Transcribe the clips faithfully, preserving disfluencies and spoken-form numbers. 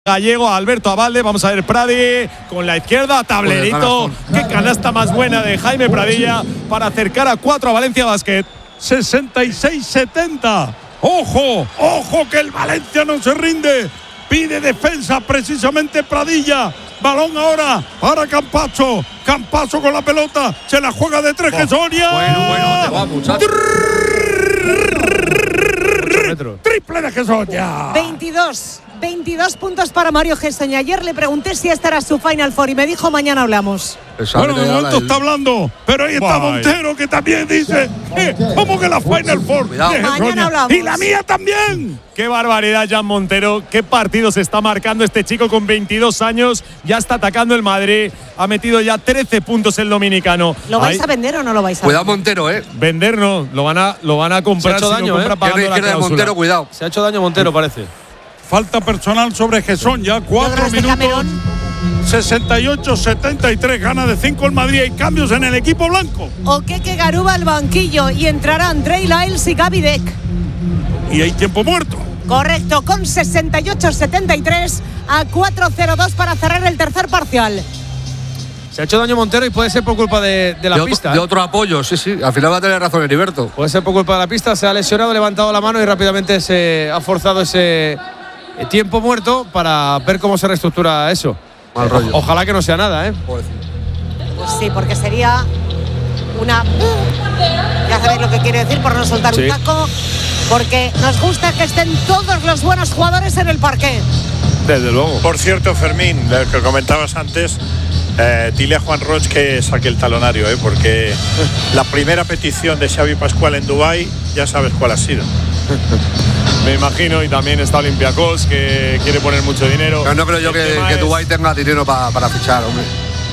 Gallego, Alberto Abalde. Vamos a ver Pradi con la izquierda, tablerito. Qué canasta más buena de Jaime Pradilla para acercar a cuatro a Valencia Basket. sesenta y seis setenta. Ojo, ojo que el Valencia no se rinde. Pide defensa precisamente Pradilla. Balón ahora para Campazzo. Campazzo con la pelota. Se la juega de tres, Gesonia. Bueno, bueno, te va, muchacho. Triple de Gesonia. veintidós. veintidós puntos para Mario Gesoña. Ayer le pregunté si esta era su Final Four y me dijo mañana hablamos. Bueno, de momento está hablando, pero ahí está Bye. Montero que también dice eh, ¿cómo que la Final Four? Mañana hablamos. Y la mía también. Qué barbaridad, Jan Montero. Qué partido se está marcando este chico con veintidós años. Ya está atacando el Madrid. Ha metido ya trece puntos el dominicano. ¿Lo vais Ahí. a vender o no lo vais a Cuidado vender? Montero, eh. Vender no, lo van a, lo van a comprar. Se ha hecho si daño, no compra eh. pagando la izquierda de Montero, cuidado. Se ha hecho daño Montero, parece. Falta personal sobre Gesoña. Cuatro minutos. sesenta y ocho setenta y tres. Gana de cinco el Madrid. Hay cambios en el equipo blanco. Okeke Garuba al banquillo y entrarán Trey Lyles y Gaby Deck. Y hay tiempo muerto. Correcto, con sesenta y ocho setenta y tres a cuatro cero dos para cerrar el tercer parcial. Se ha hecho daño Montero y puede ser por culpa de, de la de pista. Otro, ¿eh? de otro apoyo, sí, sí. Al final va a tener razón Heriberto. Puede ser por culpa de la pista. Se ha lesionado, levantado la mano y rápidamente se ha forzado ese tiempo muerto para ver cómo se reestructura eso. Mal rollo. O, ojalá que no sea nada, ¿eh? Pues sí, porque sería una… Ya sabéis lo que quiere decir por no soltar sí. un taco. Porque nos gusta que estén todos los buenos jugadores en el parqué. Desde luego. Por cierto, Fermín, lo que comentabas antes, eh, dile a Juan Roig que saque el talonario, eh, porque la primera petición de Xavi Pascual en Dubái, ya sabes cuál ha sido. Me imagino, y también está Olympiacos, que quiere poner mucho dinero. Pero no creo yo que, que Dubái tenga dinero pa, para fichar, hombre.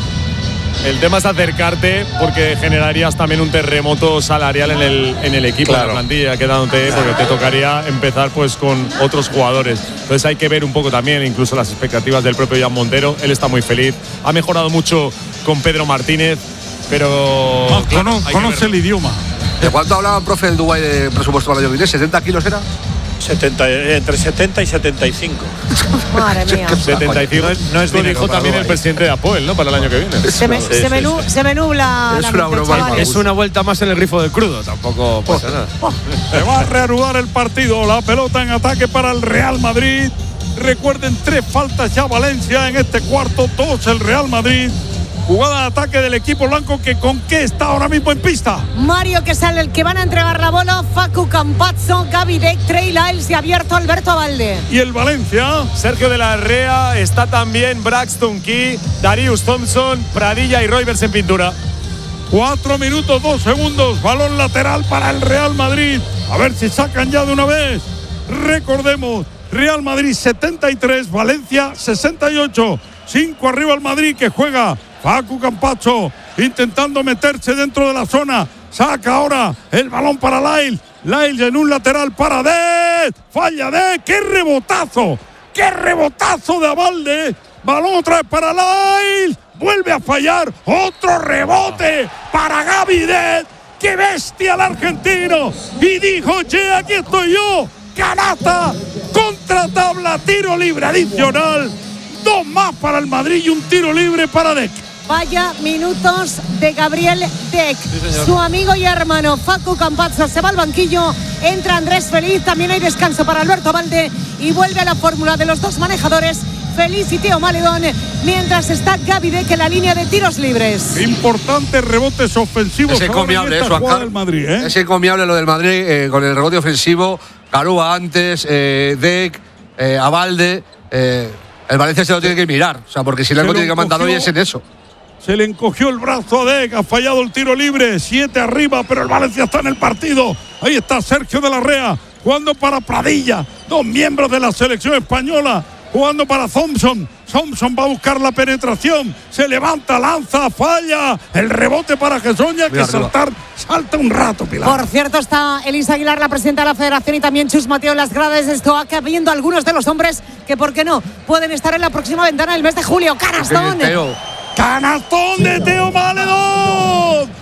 El tema es acercarte porque generarías también un terremoto salarial en el, en el equipo, claro. En la plantilla, quedándote, porque te tocaría empezar pues con otros jugadores. Entonces hay que ver un poco también incluso las expectativas del propio Jan Montero. Él está muy feliz, ha mejorado mucho con Pedro Martínez, pero… No, claro, cono, conoce el idioma. ¿De cuánto hablaba, profe, el Dubái de presupuesto para el año que viene? ¿setenta kilos era? setenta, entre setenta y setenta y cinco. Madre mía. setenta y cinco no es, no es dinero. Dijo también el presidente de Apoel, ¿no? Para el año que viene. Se me, sí, se sí, me, sí. se me nubla. Es una broma. Es una vuelta más en el grifo del crudo. Tampoco pasa nada. Se va a reanudar el partido. La pelota en ataque para el Real Madrid. Recuerden, tres faltas ya Valencia en este cuarto. Dos el Real Madrid. Jugada de ataque del equipo blanco que con qué está ahora mismo en pista. Mario que sale el que van a entregar la bola. Facu Campazzo, Gaby Deck, Trey Lyles y abierto Alberto Abalde. Y el Valencia. Sergio de la Herrea, está también Braxton Key, Darius Thompson, Pradilla y Roivers en pintura. Cuatro minutos, dos segundos. Balón lateral para el Real Madrid. A ver si sacan ya de una vez. Recordemos, Real Madrid setenta y tres, Valencia sesenta y ocho. Cinco arriba el Madrid que juega Facu Campazzo intentando meterse dentro de la zona. Saca ahora el balón para Lyles. Lyles en un lateral para Deck. Falla Deck. ¡Qué rebotazo! ¡Qué rebotazo de Abalde! Balón otra vez para Lyles. Vuelve a fallar. Otro rebote para Gaby Deck. ¡Qué bestia el argentino! Y dijo, che, aquí estoy yo. Canasta, contra tabla, tiro libre adicional. Dos más para el Madrid y un tiro libre para Deck. Vaya minutos de Gabriel Deck. Sí, su amigo y hermano Facu Campazzo se va al banquillo. Entra Andrés Feliz. También hay descanso para Alberto Abalde. Y vuelve a la fórmula de los dos manejadores, Feliz y Teo Maledón. Mientras está Gaby Deck en la línea de tiros libres. Importantes rebotes ofensivos. Es encomiable eso, del Madrid, ¿eh? Es encomiable lo del Madrid eh, con el rebote ofensivo. Garúa antes, eh, Deck, eh, Abalde. Eh, El Valencia se lo tiene que mirar, o sea, porque si algo tiene que mandar hoy es en eso. Se le encogió el brazo a Deck, ha fallado el tiro libre, siete arriba, pero el Valencia está en el partido. Ahí está Sergio de la Herrea, jugando para Pradilla, dos miembros de la selección española, jugando para Thompson. Thompson va a buscar la penetración, se levanta, lanza, falla. El rebote para Gesoña, que saltar, salta un rato, Pilar. Por cierto, está Elisa Aguilar, la presidenta de la Federación, y también Chus Mateo en las gradas de Estoaca, viendo algunos de los hombres que, ¿por qué no?, pueden estar en la próxima ventana del mes de julio. ¡Canastón! ¡Canastón de Teo Maledón!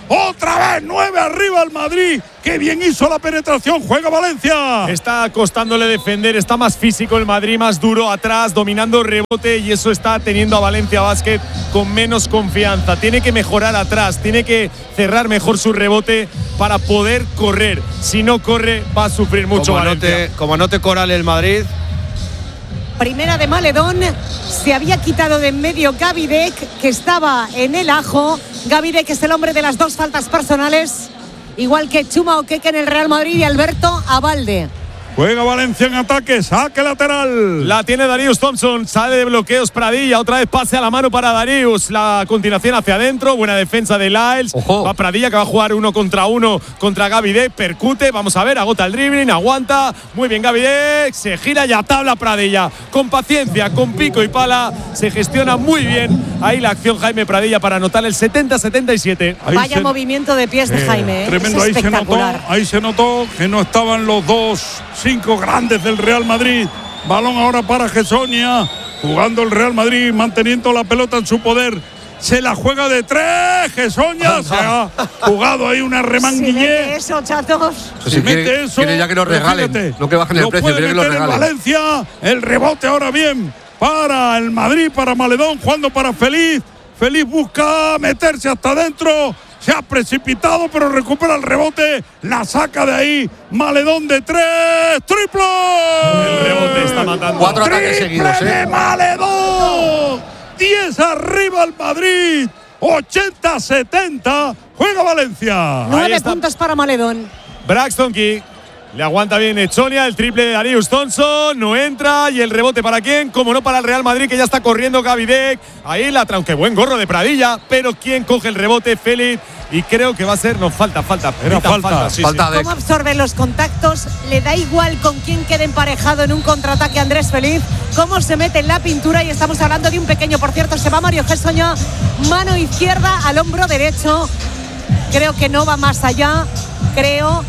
Otra vez nueve arriba el Madrid. Qué bien hizo la penetración. Juega Valencia. Está costándole defender. Está más físico el Madrid, más duro atrás, dominando rebote, y eso está teniendo a Valencia Basket con menos confianza. Tiene que mejorar atrás, tiene que cerrar mejor su rebote para poder correr. Si no corre, va a sufrir mucho como Valencia. Anote, como anote Coral el Madrid. Primera de Maledón, se había quitado de en medio Gavidec, que estaba en el ajo. Gavidec es el hombre de las dos faltas personales, igual que Chuma Okeke en el Real Madrid y Alberto Abalde. Juega Valencia en ataque, saque lateral. La tiene Darius Thompson, sale de bloqueos Pradilla, otra vez pase a la mano para Darius. La continuación hacia adentro, buena defensa de Lyles. Ojo. Va Pradilla, que va a jugar uno contra uno contra Gavidec, percute, vamos a ver, agota el dribbling, aguanta. Muy bien Gavidec, se gira y a tabla Pradilla. Con paciencia, con pico y pala, se gestiona muy bien ahí la acción Jaime Pradilla para anotar el setenta setenta y siete. Ahí Vaya se- movimiento de pies de Eh, Jaime, ¿eh? Tremendo, Es ahí se notó, espectacular. ahí se notó que no estaban los dos cinco grandes del Real Madrid. Balón ahora para Gessonia, jugando el Real Madrid, manteniendo la pelota en su poder. Se la juega de tres, Gessonia se ha jugado ahí una Si mete remanguillé. eso, chatos. Si Si quiere- mete eso, quiere ya que nos pero regalen, fíjate, no que bajen el lo precio, puede quiere que lo meter en regalen. Valencia, el rebote ahora bien para el Madrid, para Maledón, jugando para Feliz. Feliz busca meterse hasta adentro. Se ha precipitado, pero recupera el rebote. La saca de ahí. Maledón de tres. ¡Triple! El rebote está matando. Cuatro ataques seguidos, ¡Triple ¿eh? de Maledón! diez arriba el Madrid. ochenta setenta. Juega Valencia. Nueve está. puntos para Maledón. Braxton Key. Le aguanta bien Echonia, el triple de Darius Thompson, no entra, y el rebote para quién, como no para el Real Madrid, que ya está corriendo Gavidec. Ahí la aunque buen gorro de Pradilla, pero quién coge el rebote, Félix, y creo que va a ser, no, falta, falta. Era Pita, falta. sí, Falta sí. de ¿Cómo absorbe los contactos? Le da igual con quién quede emparejado en un contraataque Andrés Feliz. Cómo se mete en la pintura, y estamos hablando de un pequeño, por cierto, se va Mario Gessonia, mano izquierda al hombro derecho. Creo que no va más allá, creo.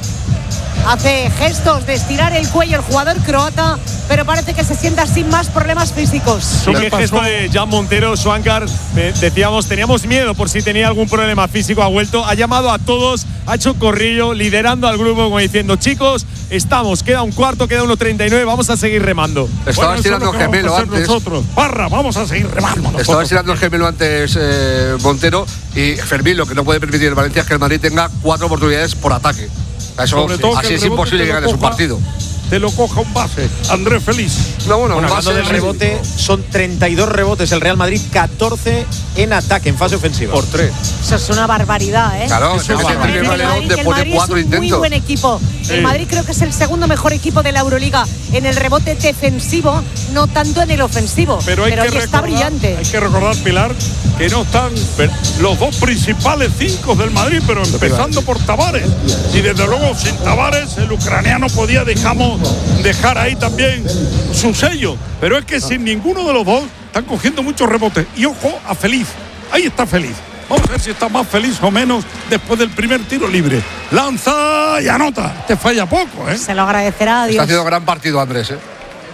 Hace gestos de estirar el cuello el jugador croata, pero parece que se sienta sin más problemas físicos. Sí, ¿Qué qué pasó? gesto de Jan Montero, Swankar. eh, Decíamos, teníamos miedo por si tenía algún problema físico. Ha vuelto, ha llamado a todos, ha hecho corrillo, liderando al grupo, como diciendo: chicos, estamos, queda un cuarto, queda uno treinta y nueve, vamos a seguir remando. Estaba Bueno, eso es estirando lo el que vamos gemelo a hacer antes. Nosotros. Parra, vamos a seguir remando. Estaba nosotros. estirando el gemelo antes eh, Montero, y Fermín lo que no puede permitir el Valencia es que el Madrid tenga cuatro oportunidades por ataque. Eso, Sobre todo que así el es rebote imposible te que lo gane su coja- partido. Te lo coja un base, Andrés Feliz. No, bueno, Bueno, un hablando base, del sí. rebote, son treinta y dos rebotes el Real Madrid, catorce en ataque, en fase ofensiva. Por tres. Eso es una barbaridad, ¿eh? Claro, Eso se es mete una el primer barbaridad. balón, Que te el pone Madrid cuatro es un muy intentos. buen equipo. El Sí. Madrid creo que es el segundo mejor equipo de la Euroliga en el rebote defensivo, no tanto en el ofensivo. Pero hay que hoy está recordar, brillante. hay que recordar, Pilar, que no están los dos principales cinco del Madrid, pero empezando por Tavares. Y desde luego sin Tavares el ucraniano podía dejamos, dejar ahí también su sello. Pero es que sin ninguno de los dos están cogiendo muchos rebotes. Y ojo a Feliz. Ahí está Feliz. Vamos a ver si está más feliz o menos después del primer tiro libre. Lanza y anota. Te falla poco, ¿eh? Se lo agradecerá a Está Dios. haciendo gran partido Andrés, ¿eh?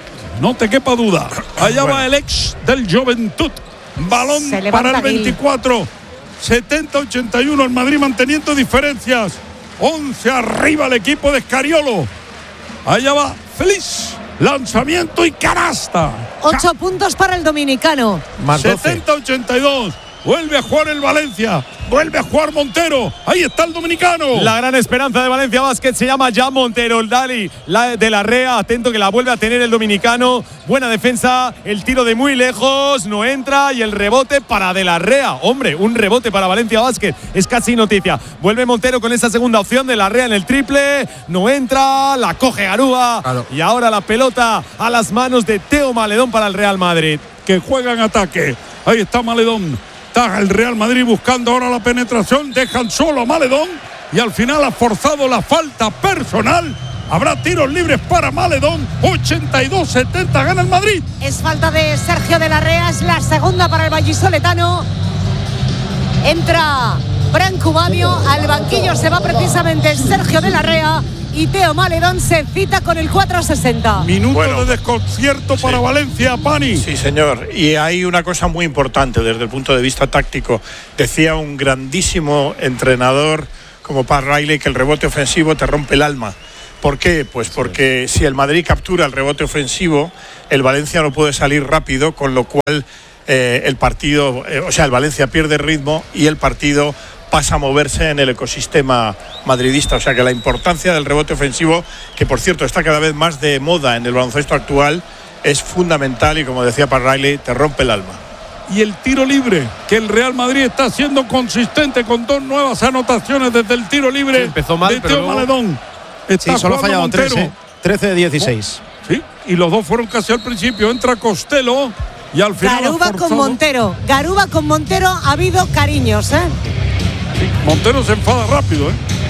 No te quepa duda. Allá va el ex del Juventud. Balón Se levanta para el Gil. veinticuatro. setenta ochenta y uno. El Madrid manteniendo diferencias. once arriba el equipo de Scariolo. Allá va Feliz. Lanzamiento y canasta. Ocho puntos para el dominicano. Más doce. setenta ochenta y dos. Vuelve a jugar el Valencia. Vuelve a jugar Montero. Ahí está el dominicano. La gran esperanza de Valencia Basket se llama Jan Montero, el Dali la de la Rea, atento que la vuelve a tener el dominicano. Buena defensa, el tiro de muy lejos, no entra, y el rebote para de la Rea. Hombre, un rebote para Valencia Basket, es casi noticia. Vuelve Montero con esa segunda opción de la Rea en el triple, no entra, la coge Garúa. Claro. Y ahora la pelota a las manos de Teo Maledón para el Real Madrid. Que juega en ataque. Ahí está Maledón. Está el Real Madrid buscando ahora la penetración. Dejan solo a Maledón. Y al final ha forzado la falta personal. Habrá tiros libres para Maledón. ochenta y dos setenta gana el Madrid. Es falta de Sergio de la Rea, es la segunda para el vallisoletano. Entra Branco Babio, al banquillo se va precisamente Sergio de la Rea. y Teo Maledón se cita con el cuatro sesenta. Minuto Bueno, de desconcierto sí. para Valencia, Pani. Sí, señor. Y hay una cosa muy importante desde el punto de vista táctico. Decía un grandísimo entrenador como Pat Riley que el rebote ofensivo te rompe el alma. ¿Por qué? Pues porque si el Madrid captura el rebote ofensivo, el Valencia no puede salir rápido, con lo cual eh, el partido, eh, o sea, el Valencia pierde ritmo y el partido pasa a moverse en el ecosistema madridista. O sea que la importancia del rebote ofensivo, que por cierto está cada vez más de moda en el baloncesto actual, es fundamental y, como decía Pat Riley, te rompe el alma. Y el tiro libre, que el Real Madrid está siendo consistente con dos nuevas anotaciones desde el tiro libre. Sí, empezó mal, de pero Teo luego... Maledón. Está Sí, solo ha fallado Montero. tres, ¿eh? trece de dieciséis. Sí, y los dos fueron casi al principio. Entra Costello y al final. Garuba con Montero. Garuba con Montero ha habido cariños, ¿eh? Sí, Montero se enfada rápido, ¿eh?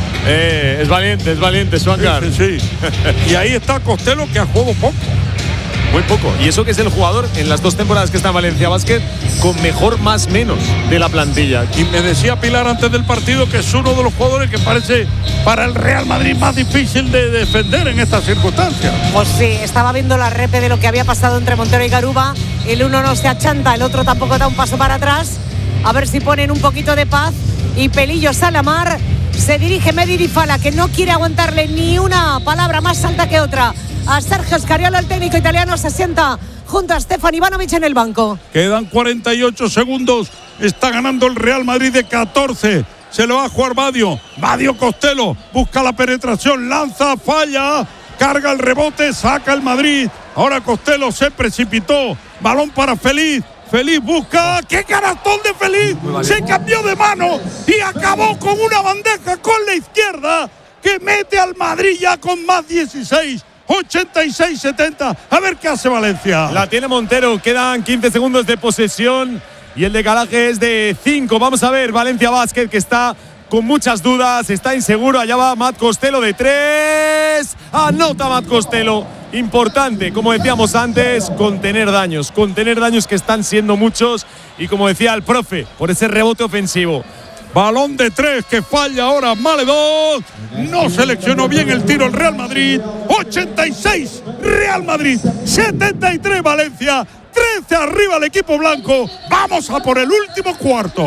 Eh, es valiente, es valiente, Swankar. Sí, sí. Y ahí está Costello, que ha jugado poco. Muy poco. Y eso que es el jugador en las dos temporadas que está en Valencia Basket con mejor más menos de la plantilla. Y me decía Pilar antes del partido que es uno de los jugadores que parece para el Real Madrid más difícil de defender en estas circunstancias. Pues sí, estaba viendo la repe de lo que había pasado entre Montero y Garuba. El uno no se achanta, el otro tampoco da un paso para atrás. A ver si ponen un poquito de paz. Y Pelillo Salamar se dirige Mehdi Difala, que no quiere aguantarle ni una palabra más alta que otra a Sergio Scariolo. El técnico italiano se sienta junto a Stefan Ivanovic en el banco. Quedan cuarenta y ocho segundos. Está ganando el Real Madrid de catorce. Se lo va a jugar Badio. Badio Costello busca la penetración, lanza, falla, carga el rebote, saca el Madrid. Ahora Costello se precipitó. Balón para Feliz. Feliz busca. ¡Qué canastón de Feliz! Se cambió de mano y acabó con una bandeja con la izquierda que mete al Madrid ya con más dieciséis. ochenta y seis setenta. A ver qué hace Valencia. La tiene Montero. Quedan quince segundos de posesión y el decalaje es de cinco. Vamos a ver Valencia Basket, que está con muchas dudas, está inseguro. Allá va Matt Costello de tres. Anota Matt Costello. Importante, como decíamos antes, contener daños. Contener daños que están siendo muchos. Y como decía el profe, por ese rebote ofensivo. Balón de tres que falla ahora Maledón. No seleccionó bien el tiro el Real Madrid. ochenta y seis Real Madrid. setenta y tres Valencia. trece arriba el equipo blanco. Vamos a por el último cuarto.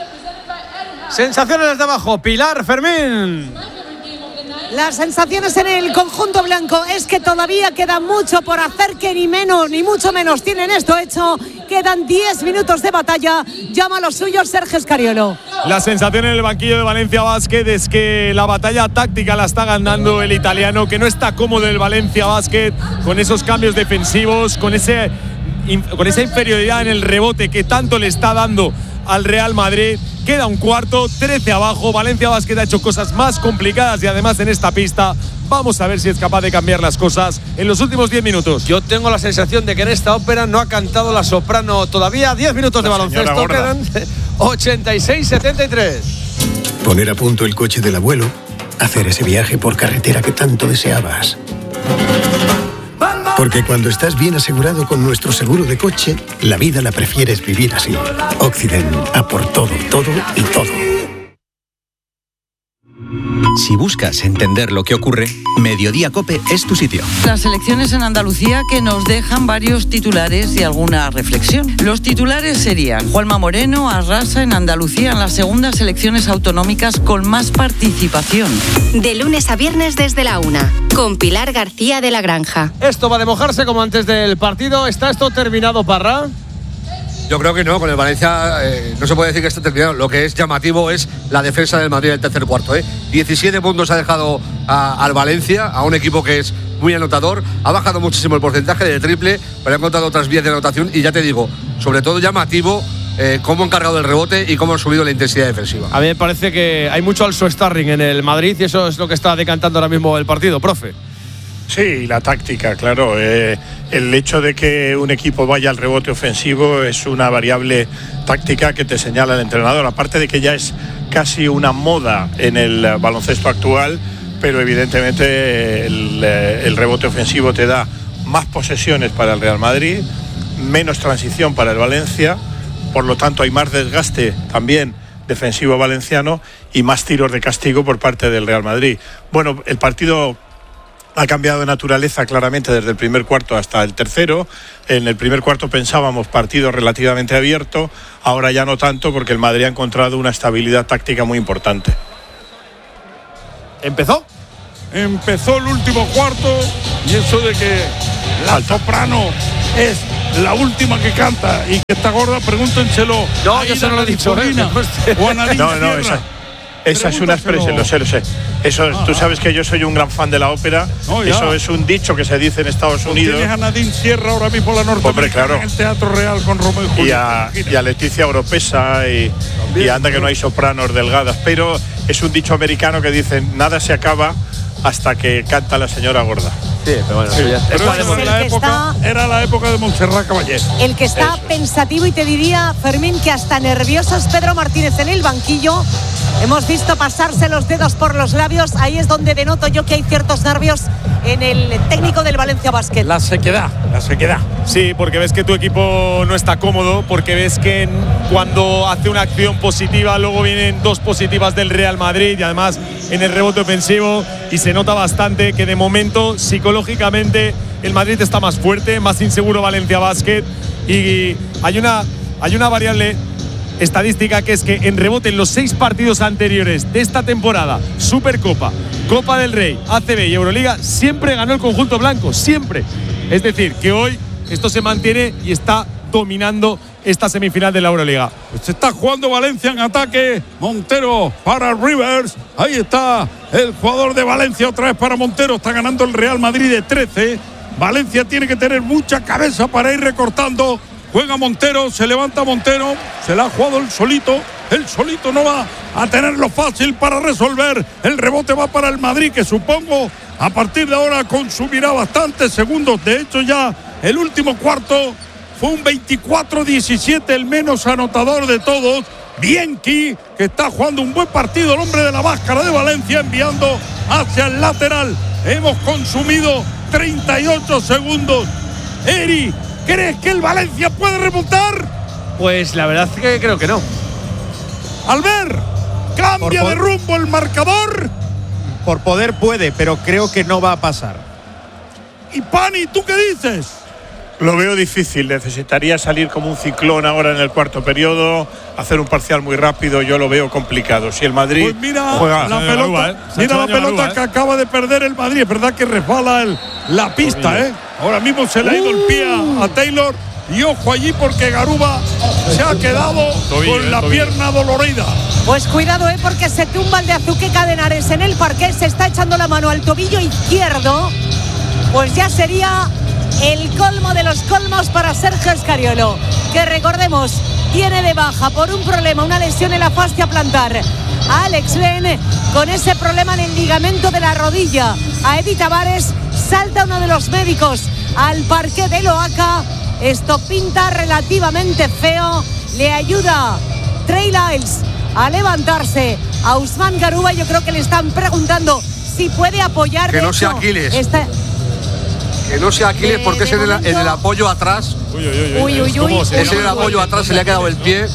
Sensaciones desde abajo. Pilar, Fermín. Las sensaciones en el conjunto blanco es que todavía queda mucho por hacer, que ni menos ni mucho menos tienen esto hecho. Quedan diez minutos de batalla. Llama a los suyos Sergio Scariolo. La sensación en el banquillo de Valencia Basket es que la batalla táctica la está ganando el italiano, que no está cómodo el Valencia Basket con esos cambios defensivos, con, ese, con esa inferioridad en el rebote que tanto le está dando al Real Madrid. Queda un cuarto, trece abajo. Valencia Basket ha hecho cosas más complicadas y además en esta pista vamos a ver si es capaz de cambiar las cosas en los últimos diez minutos. Yo tengo la sensación de que en esta ópera no ha cantado la soprano todavía. diez minutos de baloncesto. Quedan ochenta y seis setenta y tres. Poner a punto el coche del abuelo. Hacer ese viaje por carretera que tanto deseabas. Porque cuando estás bien asegurado con nuestro seguro de coche, la vida la prefieres vivir así. Occident, a por todo, todo y todo. Si buscas entender lo que ocurre, Mediodía COPE es tu sitio. Las elecciones en Andalucía que nos dejan varios titulares y alguna reflexión. Los titulares serían: Juanma Moreno arrasa en Andalucía en las segundas elecciones autonómicas con más participación. De lunes a viernes desde la una, con Pilar García de la Granja. Esto va de mojarse como antes del partido. ¿Está esto terminado, Parra? Yo creo que no, con el Valencia eh, no se puede decir que esté terminado. Lo que es llamativo es la defensa del Madrid del tercer cuarto. ¿eh? diecisiete puntos ha dejado a, al Valencia, a un equipo que es muy anotador. Ha bajado muchísimo el porcentaje de triple, pero ha encontrado otras vías de anotación. Y ya te digo, sobre todo llamativo eh, cómo han cargado el rebote y cómo han subido la intensidad defensiva. A mí me parece que hay mucho also starring en el Madrid y eso es lo que está decantando ahora mismo el partido, profe. Sí, la táctica, claro. Eh, el hecho de que un equipo vaya al rebote ofensivo es una variable táctica que te señala el entrenador. Aparte de que ya es casi una moda en el baloncesto actual, pero evidentemente el, el rebote ofensivo te da más posesiones para el Real Madrid, menos transición para el Valencia, por lo tanto hay más desgaste también defensivo valenciano y más tiros de castigo por parte del Real Madrid. Bueno, el partido ha cambiado de naturaleza claramente desde el primer cuarto hasta el tercero. En el primer cuarto pensábamos partido relativamente abierto, ahora ya no tanto porque el Madrid ha encontrado una estabilidad táctica muy importante. ¿Empezó? Empezó el último cuarto y eso de que la soprano es la última que canta y que está gorda, pregúntenselo. No, yo se no lo he dicho. ¿eh? O a Nadine no, no, Sierra. esa, esa es una expresión, lo sé, lo sé. Eso, ah, tú sabes que yo soy un gran fan de la ópera. No, eso es un dicho que se dice en Estados pues Unidos. Tienes a Nadine Sierra ahora mismo la norteamericana. Hombre, claro. En el Teatro Real con Romeo y Julieta. Y a, y a Leticia Oropesa y, y anda que no hay sopranos delgadas. Pero es un dicho americano que dice nada se acaba hasta que canta la señora gorda. Sí, pero bueno, sí, ya pero está. Era, la época, está, era la época de Montserrat Caballé. El que está Eso. pensativo y te diría, Fermín, que hasta nervioso es Pedro Martínez en el banquillo. Hemos visto pasarse los dedos por los labios. Ahí es donde denoto yo que hay ciertos nervios en el técnico del Valencia Basket. La sequedad, la sequedad. Sí, porque ves que tu equipo no está cómodo, porque ves que cuando hace una acción positiva, luego vienen dos positivas del Real Madrid y además en el rebote ofensivo, y se nota bastante que de momento psicológicamente el Madrid está más fuerte, más inseguro Valencia Basket, y hay una, hay una variable estadística que es que en rebote en los seis partidos anteriores de esta temporada, Supercopa, Copa del Rey, A C B y Euroliga, siempre ganó el conjunto blanco, siempre. Es decir, que hoy esto se mantiene y está dominando esta semifinal de la Euroliga. Se está jugando Valencia en ataque. Montero para Rivers. Ahí está el jugador de Valencia otra vez para Montero. Está ganando el Real Madrid de trece. Valencia tiene que tener mucha cabeza para ir recortando. Juega Montero, se levanta Montero. Se la ha jugado el solito. El solito no va a tenerlo fácil para resolver. El rebote va para el Madrid, que supongo a partir de ahora consumirá bastantes segundos. De hecho, ya el último cuarto fue un veinticuatro diecisiete, el menos anotador de todos. Bianchi, que está jugando un buen partido, el hombre de la máscara de Valencia, enviando hacia el lateral. Hemos consumido treinta y ocho segundos. Eri, ¿crees que el Valencia puede remontar? Pues la verdad es que creo que no. Albert, cambia de rumbo el marcador. Por poder puede, pero creo que no va a pasar. Y Pani, ¿tú qué dices? Lo veo difícil, necesitaría salir como un ciclón ahora en el cuarto periodo, hacer un parcial muy rápido, yo lo veo complicado. Si el Madrid pues mira juega la pelota, Garúa, ¿eh? mira la pelota Garúa, ¿eh? que acaba de perder el Madrid, es verdad que resbala el, la pista, ¿eh? Ahora mismo se le ha ido el pie a, a Taylor y ojo allí porque Garúa se ha quedado tobillo, con la tobillo. pierna dolorida. Pues cuidado, ¿eh? Porque se tumba el de Azuque Cadenares en el parquet, se está echando la mano al tobillo izquierdo, pues ya sería el colmo de los colmos para Sergio Escariolo, que recordemos tiene de baja por un problema, una lesión en la fascia plantar a Alex Len, con ese problema en el ligamento de la rodilla. A Eddie Tavares salta uno de los médicos al parquet de Loaca. Esto pinta relativamente feo. Le ayuda Trey Lyles a levantarse. A Usman Garuba yo creo que le están preguntando si puede apoyar. Que no sea Aquiles. Esta, Que no sea Aquiles porque es en el, en el apoyo atrás. Uy, uy, uy. uy, uy es en el apoyo atrás, se le ha quedado el pie.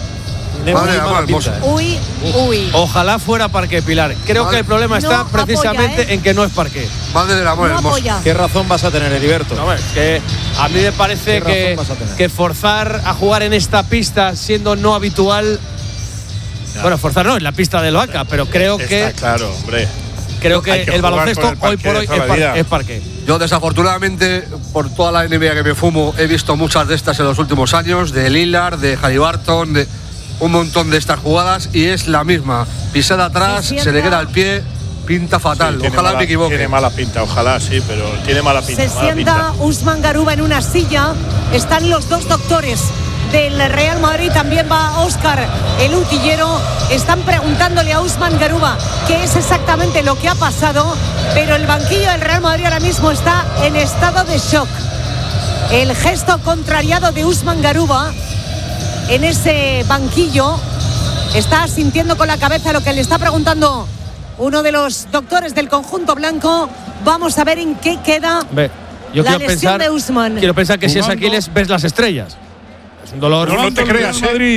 Madre uy, uy, uy. Ojalá fuera parqué, Pilar. Creo Madre. que el problema está no precisamente apoya, ¿eh? en que no es parqué. Madre del amor no hermoso. ¿Qué razón vas a tener, Heriberto? No, es que a mí me parece que, que forzar a jugar en esta pista siendo no habitual. Ya. Bueno, forzar no, en la pista de Loaca, pero creo está que. Claro, hombre. Creo que, que el baloncesto el hoy por hoy es, par, es parqué. Yo desafortunadamente, por toda la N B A que me fumo, he visto muchas de estas en los últimos años, de Lillard, de Haliburton, de un montón de estas jugadas, y es la misma. Pisada atrás, se, se le queda el pie, pinta fatal. Sí, ojalá mala, me equivoque. Tiene mala pinta, ojalá sí, pero tiene mala pinta. Se mala sienta pinta. Usman Garuba en una silla. Están los dos doctores del Real Madrid, también va Óscar, el utillero. Están preguntándole a Usman Garuba qué es exactamente lo que ha pasado, pero el banquillo del Real Madrid ahora mismo está en estado de shock. El gesto contrariado de Usman Garuba en ese banquillo está sintiendo con la cabeza lo que le está preguntando uno de los doctores del conjunto blanco. Vamos a ver en qué queda Ve, yo la quiero lesión pensar, de Usman. Quiero pensar que Jugando. si es Aquiles ves las estrellas. Es un dolor. No, no te creas, Madrid.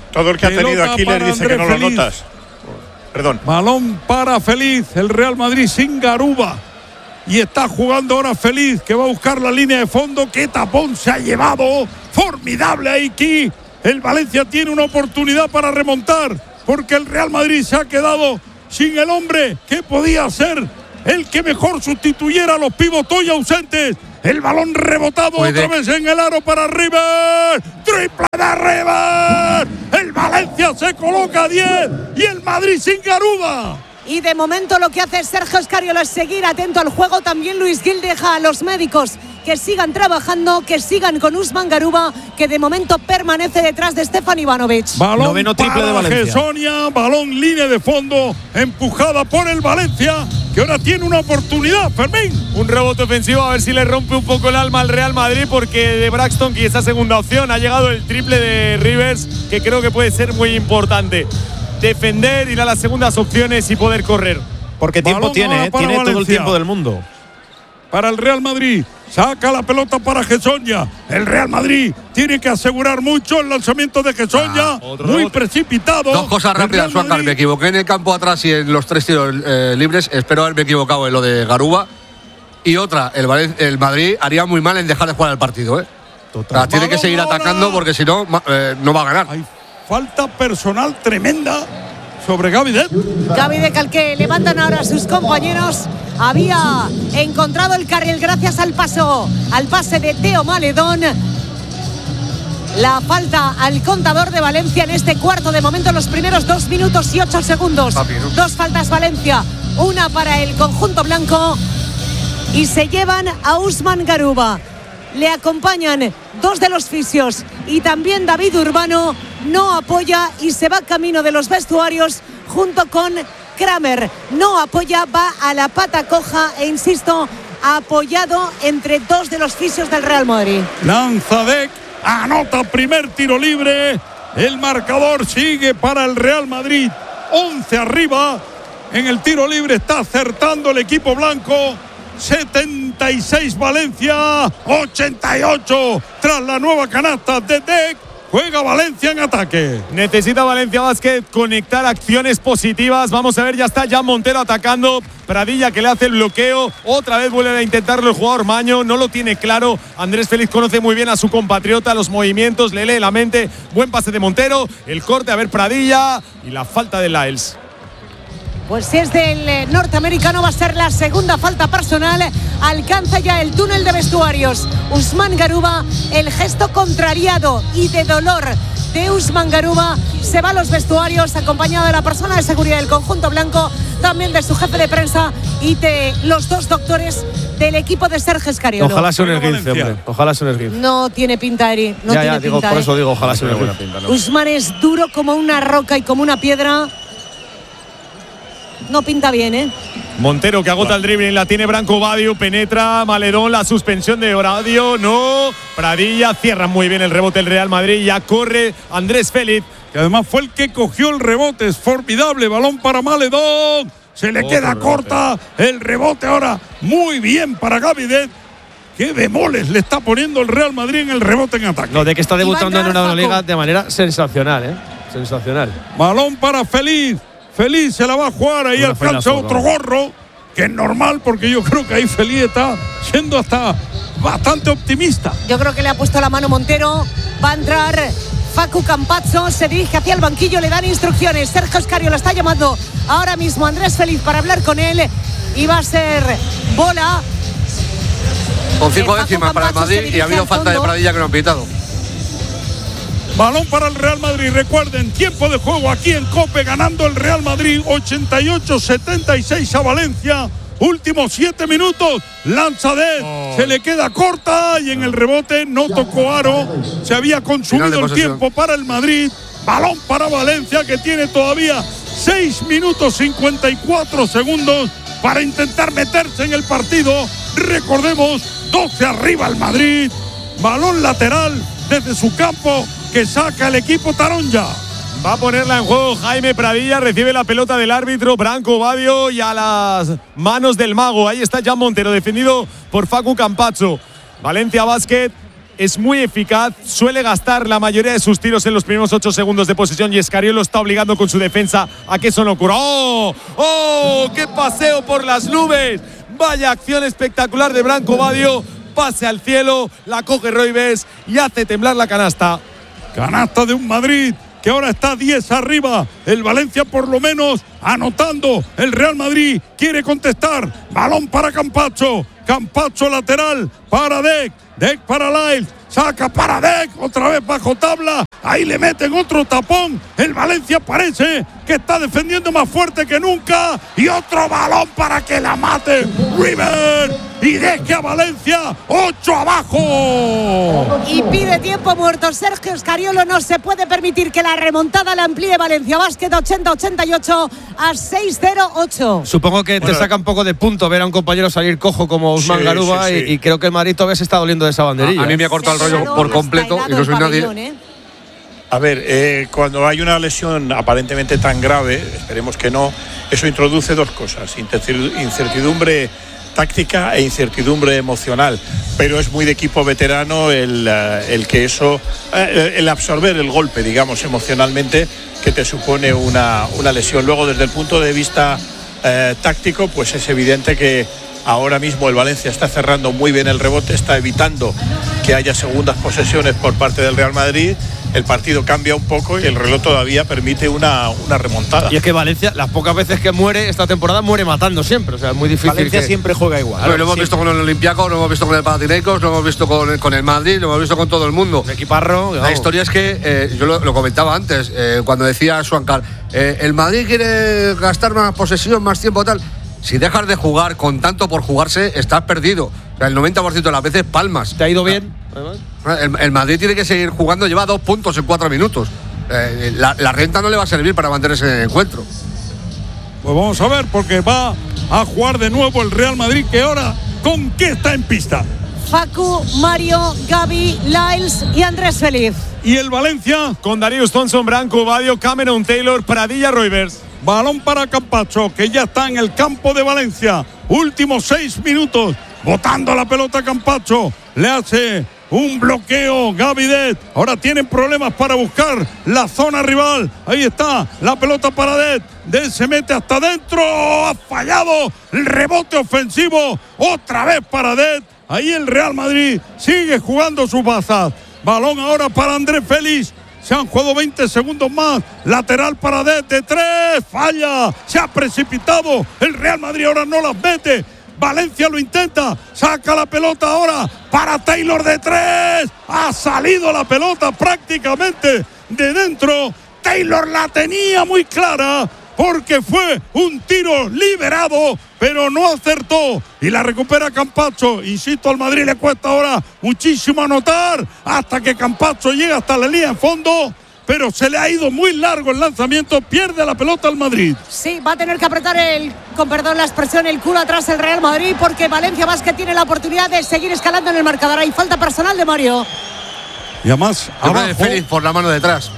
Todo el que ha tenido Pelota Aquiles para dice que no Andrés lo Feliz. notas. Perdón. Balón para Feliz, el Real Madrid sin Garuba. Y está jugando ahora Feliz, que va a buscar la línea de fondo. ¡Qué tapón se ha llevado! Formidable aquí. El Valencia tiene una oportunidad para remontar, porque el Real Madrid se ha quedado sin el hombre que podía ser el que mejor sustituyera a los pivots hoy ausentes. El balón rebotado Puede. otra vez en el aro para River. ¡Triple de River! El Valencia se coloca a diez y el Madrid sin Garuba. Y de momento lo que hace Sergio Scariolo es seguir atento al juego. También Luis Gil deja a los médicos que sigan trabajando, que sigan con Usman Garuba, que de momento permanece detrás de Stefan Ivanovic. Balón Noveno triple para de Valencia. Gessonia, balón línea de fondo, empujada por el Valencia, que ahora tiene una oportunidad, Fermín. Un rebote ofensivo, a ver si le rompe un poco el alma al Real Madrid, porque de Braxton, que esa segunda opción, ha llegado el triple de Rivers, que creo que puede ser muy importante. Defender, ir a las segundas opciones y poder correr. Porque tiempo Balón tiene, ahora ¿eh? para Tiene todo el Valencia. tiempo del mundo. Para el Real Madrid, saca la pelota para Gessonia. El Real Madrid tiene que asegurar mucho el lanzamiento de Gessonia, Ah, muy rebote. precipitado. Dos cosas El rápidas, Real Suancar. Madrid- Me equivoqué en el campo atrás y en los tres tiros eh, libres. Espero haberme equivocado en lo de Garuba. Y otra, el, Valen- el Madrid haría muy mal en dejar de jugar el partido, ¿eh? O sea, tiene que Balón seguir ahora. atacando porque si no, ma- eh, no va a ganar. Hay falta personal tremenda sobre Gavi Deck. Gavi Deck, al que levantan ahora sus compañeros, había encontrado el carril gracias al paso, al pase de Teo Maledón. La falta al contador de Valencia en este cuarto, de momento los primeros dos minutos y ocho segundos. Papi, ¿no? Dos faltas Valencia, una para el conjunto blanco, y se llevan a Usman Garuba. Le acompañan dos de los fisios y también David Urbano. No apoya y se va camino de los vestuarios junto con Kramer. No apoya, va a la pata coja e insisto, apoyado entre dos de los fisios del Real Madrid. Lanza Deck, anota primer tiro libre. El marcador sigue para el Real Madrid. once arriba. En el tiro libre está acertando el equipo blanco. setenta y seis Valencia, ochenta y ocho tras la nueva canasta de Deck. Juega Valencia en ataque. Necesita Valencia Basket conectar acciones positivas. Vamos a ver, ya está Jan Montero atacando. Pradilla, que le hace el bloqueo. Otra vez vuelve a intentarlo el jugador Maño. No lo tiene claro. Andrés Félix conoce muy bien a su compatriota, los movimientos, le lee la mente. Buen pase de Montero. El corte, a ver, Pradilla. Y la falta de Lyles. Pues si es del eh, norteamericano, va a ser la segunda falta personal. Alcanza ya el túnel de vestuarios Usman Garuba. El gesto contrariado y de dolor de Usman Garuba. Se va a los vestuarios acompañado de la persona de seguridad del conjunto blanco, también de su jefe de prensa y de los dos doctores del equipo de Sergio Scariolo. Ojalá sea un Juega esguince, Valencia. hombre. Ojalá sea un esguince. No tiene pinta, Eri. No ya, tiene ya, digo, pinta. por eh. eso digo, ojalá sea un esguince. Usman es duro como una roca y como una piedra. No pinta bien, ¿eh? Montero, que agota el dribbling, la tiene Branco Badio, penetra Maledón, la suspensión de Oradio, no. Pradilla, cierra muy bien el rebote el Real Madrid, ya corre Andrés Félix. Que además fue el que cogió el rebote. Es formidable. Balón para Maledón. Se le Otro queda rebote. corta el rebote ahora. Muy bien para Gavi Deck. Qué bemoles le está poniendo el Real Madrid en el rebote en ataque. Lo de que está debutando en entrar una Paco. liga de manera sensacional, ¿eh? Sensacional. Balón para Feliz. Feliz se la va a jugar. Ahí Una faena alcanza zorra. otro gorro. Que es normal porque yo creo que ahí Feliz está siendo hasta bastante optimista. Yo creo que le ha puesto la mano Montero. Va a entrar Facu Campazzo, se dirige hacia el banquillo, le dan instrucciones. Sergio Scariolo está llamando ahora mismo a Andrés Félix para hablar con él. Y va a ser bola. Con cinco Paco décimas para el Campazzo se Madrid y dirige ha habido al falta de fondo. Pradilla que no han pitado. Balón para el Real Madrid. Recuerden, tiempo de juego aquí en COPE, ganando el Real Madrid ochenta y ocho setenta y seis a Valencia. Últimos siete minutos. Lanza de Oh. se le queda corta y en el rebote no tocó aro. Se había Final consumido de el posesión. tiempo para el Madrid. Balón para Valencia, que tiene todavía seis minutos cincuenta y cuatro segundos para intentar meterse en el partido. Recordemos, doce arriba el Madrid. Balón lateral desde su campo que saca el equipo Taronja. Va a ponerla en juego Jaime Pradilla, recibe la pelota del árbitro Branco Badio y a las manos del mago. Ahí está Jan Montero, defendido por Facu Campazzo. Valencia Basket es muy eficaz, suele gastar la mayoría de sus tiros en los primeros ocho segundos de posesión y Escariolo está obligando con su defensa a que eso no ocurra. ¡Oh! ¡Oh! ¡Qué paseo por las nubes! Vaya acción espectacular de Branco Badio. Pase al cielo, la coge Roibes y hace temblar la canasta. Canasta de un Madrid que ahora está diez arriba. El Valencia por lo menos anotando. El Real Madrid quiere contestar. Balón para Campazzo. Campazzo lateral para Dec. Dec para Lyles. Saca para Dec. Otra vez bajo tabla. Ahí le meten otro tapón. El Valencia parece que está defendiendo más fuerte que nunca. Y otro balón para que la mate River. Y deje a Valencia ocho abajo. Y pide tiempo muerto. Sergio Escariolo no se puede permitir que la remontada la amplíe Valencia Basket ochenta ochenta y ocho a seis cero ocho. Supongo que bueno, te saca un poco de punto ver a un compañero salir cojo como Ousmane sí, Garuba sí, sí. Y, y creo que el Madrid todavía se está doliendo de esa banderilla. A, a mí me ha cortado el rollo por completo y no soy nadie. ¿eh? A ver, eh, cuando hay una lesión aparentemente tan grave, esperemos que no, eso introduce dos cosas, incertidumbre táctica e incertidumbre emocional, pero es muy de equipo veterano el, el que eso, el absorber el golpe, digamos, emocionalmente, que te supone una, una lesión. Luego, desde el punto de vista eh, táctico, pues es evidente que ahora mismo el Valencia está cerrando muy bien el rebote, está evitando que haya segundas posesiones por parte del Real Madrid. El partido cambia un poco y el reloj todavía permite una, una remontada. Y es que Valencia, las pocas veces que muere esta temporada, muere matando siempre. O sea, es muy difícil. Valencia que... siempre juega igual. Bueno, lo hemos visto con el Olympiacos, lo hemos visto con el Panathinaikos, lo hemos visto con, con el Madrid, lo hemos visto con todo el mundo. El equiparro. La historia es que, eh, yo lo, lo comentaba antes, eh, cuando decía Swankar, eh, el Madrid quiere gastar más posesión, más tiempo, tal. Si dejas de jugar con tanto por jugarse, estás perdido. O sea, el noventa por ciento de las veces palmas. ¿Te ha ido bien? El, el Madrid tiene que seguir jugando, lleva dos puntos en cuatro minutos. Eh, la, la renta no le va a servir para mantenerse en el encuentro. Pues vamos a ver, porque va a jugar de nuevo el Real Madrid, que ahora ¿con qué está en pista? Facu, Mario, Gaby, Lyles y Andrés Feliz. Y el Valencia con Darius Thompson, Branco Badio, Cameron Taylor, Pradilla, Roivers. Balón para Campazzo, que ya está en el campo de Valencia. Últimos seis minutos. Botando la pelota Campazzo. Le hace un bloqueo Gaby Det. Ahora tienen problemas para buscar la zona rival. Ahí está la pelota para Det. Det se mete hasta adentro. Ha fallado el rebote ofensivo. Otra vez para Det. Ahí el Real Madrid sigue jugando sus bazas. Balón ahora para Andrés Félix. Se han jugado veinte segundos más. Lateral para Det de tres. Falla. Se ha precipitado. El Real Madrid ahora no las mete. Valencia lo intenta. Saca la pelota ahora para Taylor de tres. Ha salido la pelota prácticamente de dentro. Taylor la tenía muy clara porque fue un tiro liberado, pero no acertó. Y la recupera Campazzo. Insisto, al Madrid le cuesta ahora muchísimo anotar hasta que Campazzo llega hasta la línea de fondo. Pero se le ha ido muy largo el lanzamiento, pierde la pelota al Madrid. Sí, va a tener que apretar el, con perdón la expresión, el culo atrás el Real Madrid, porque Valencia Basket tiene la oportunidad de seguir escalando en el marcador. Hay falta personal de Mario. Y además, abajo, Félix por la mano detrás.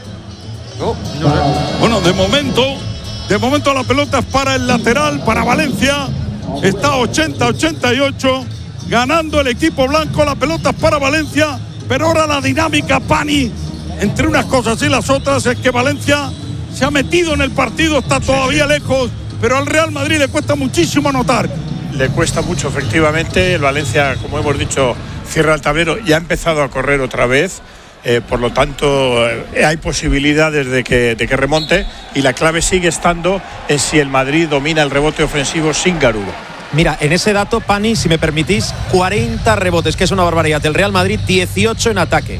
¿No? No sé. Bueno, de momento, de momento la pelota es para el lateral, para Valencia. Está ochenta ochenta y ocho, ganando el equipo blanco. La pelota es para Valencia, pero ahora la dinámica, Pani, entre unas cosas y las otras, es que Valencia se ha metido en el partido, está todavía lejos, pero al Real Madrid le cuesta muchísimo anotar. Le cuesta mucho, efectivamente. El Valencia, como hemos dicho, cierra el tablero y ha empezado a correr otra vez. Eh, por lo tanto, eh, hay posibilidades de que, de que remonte, y la clave sigue estando en si el Madrid domina el rebote ofensivo sin Garuba. Mira, en ese dato, Pani, si me permitís, cuarenta rebotes, que es una barbaridad. El Real Madrid, dieciocho en ataque.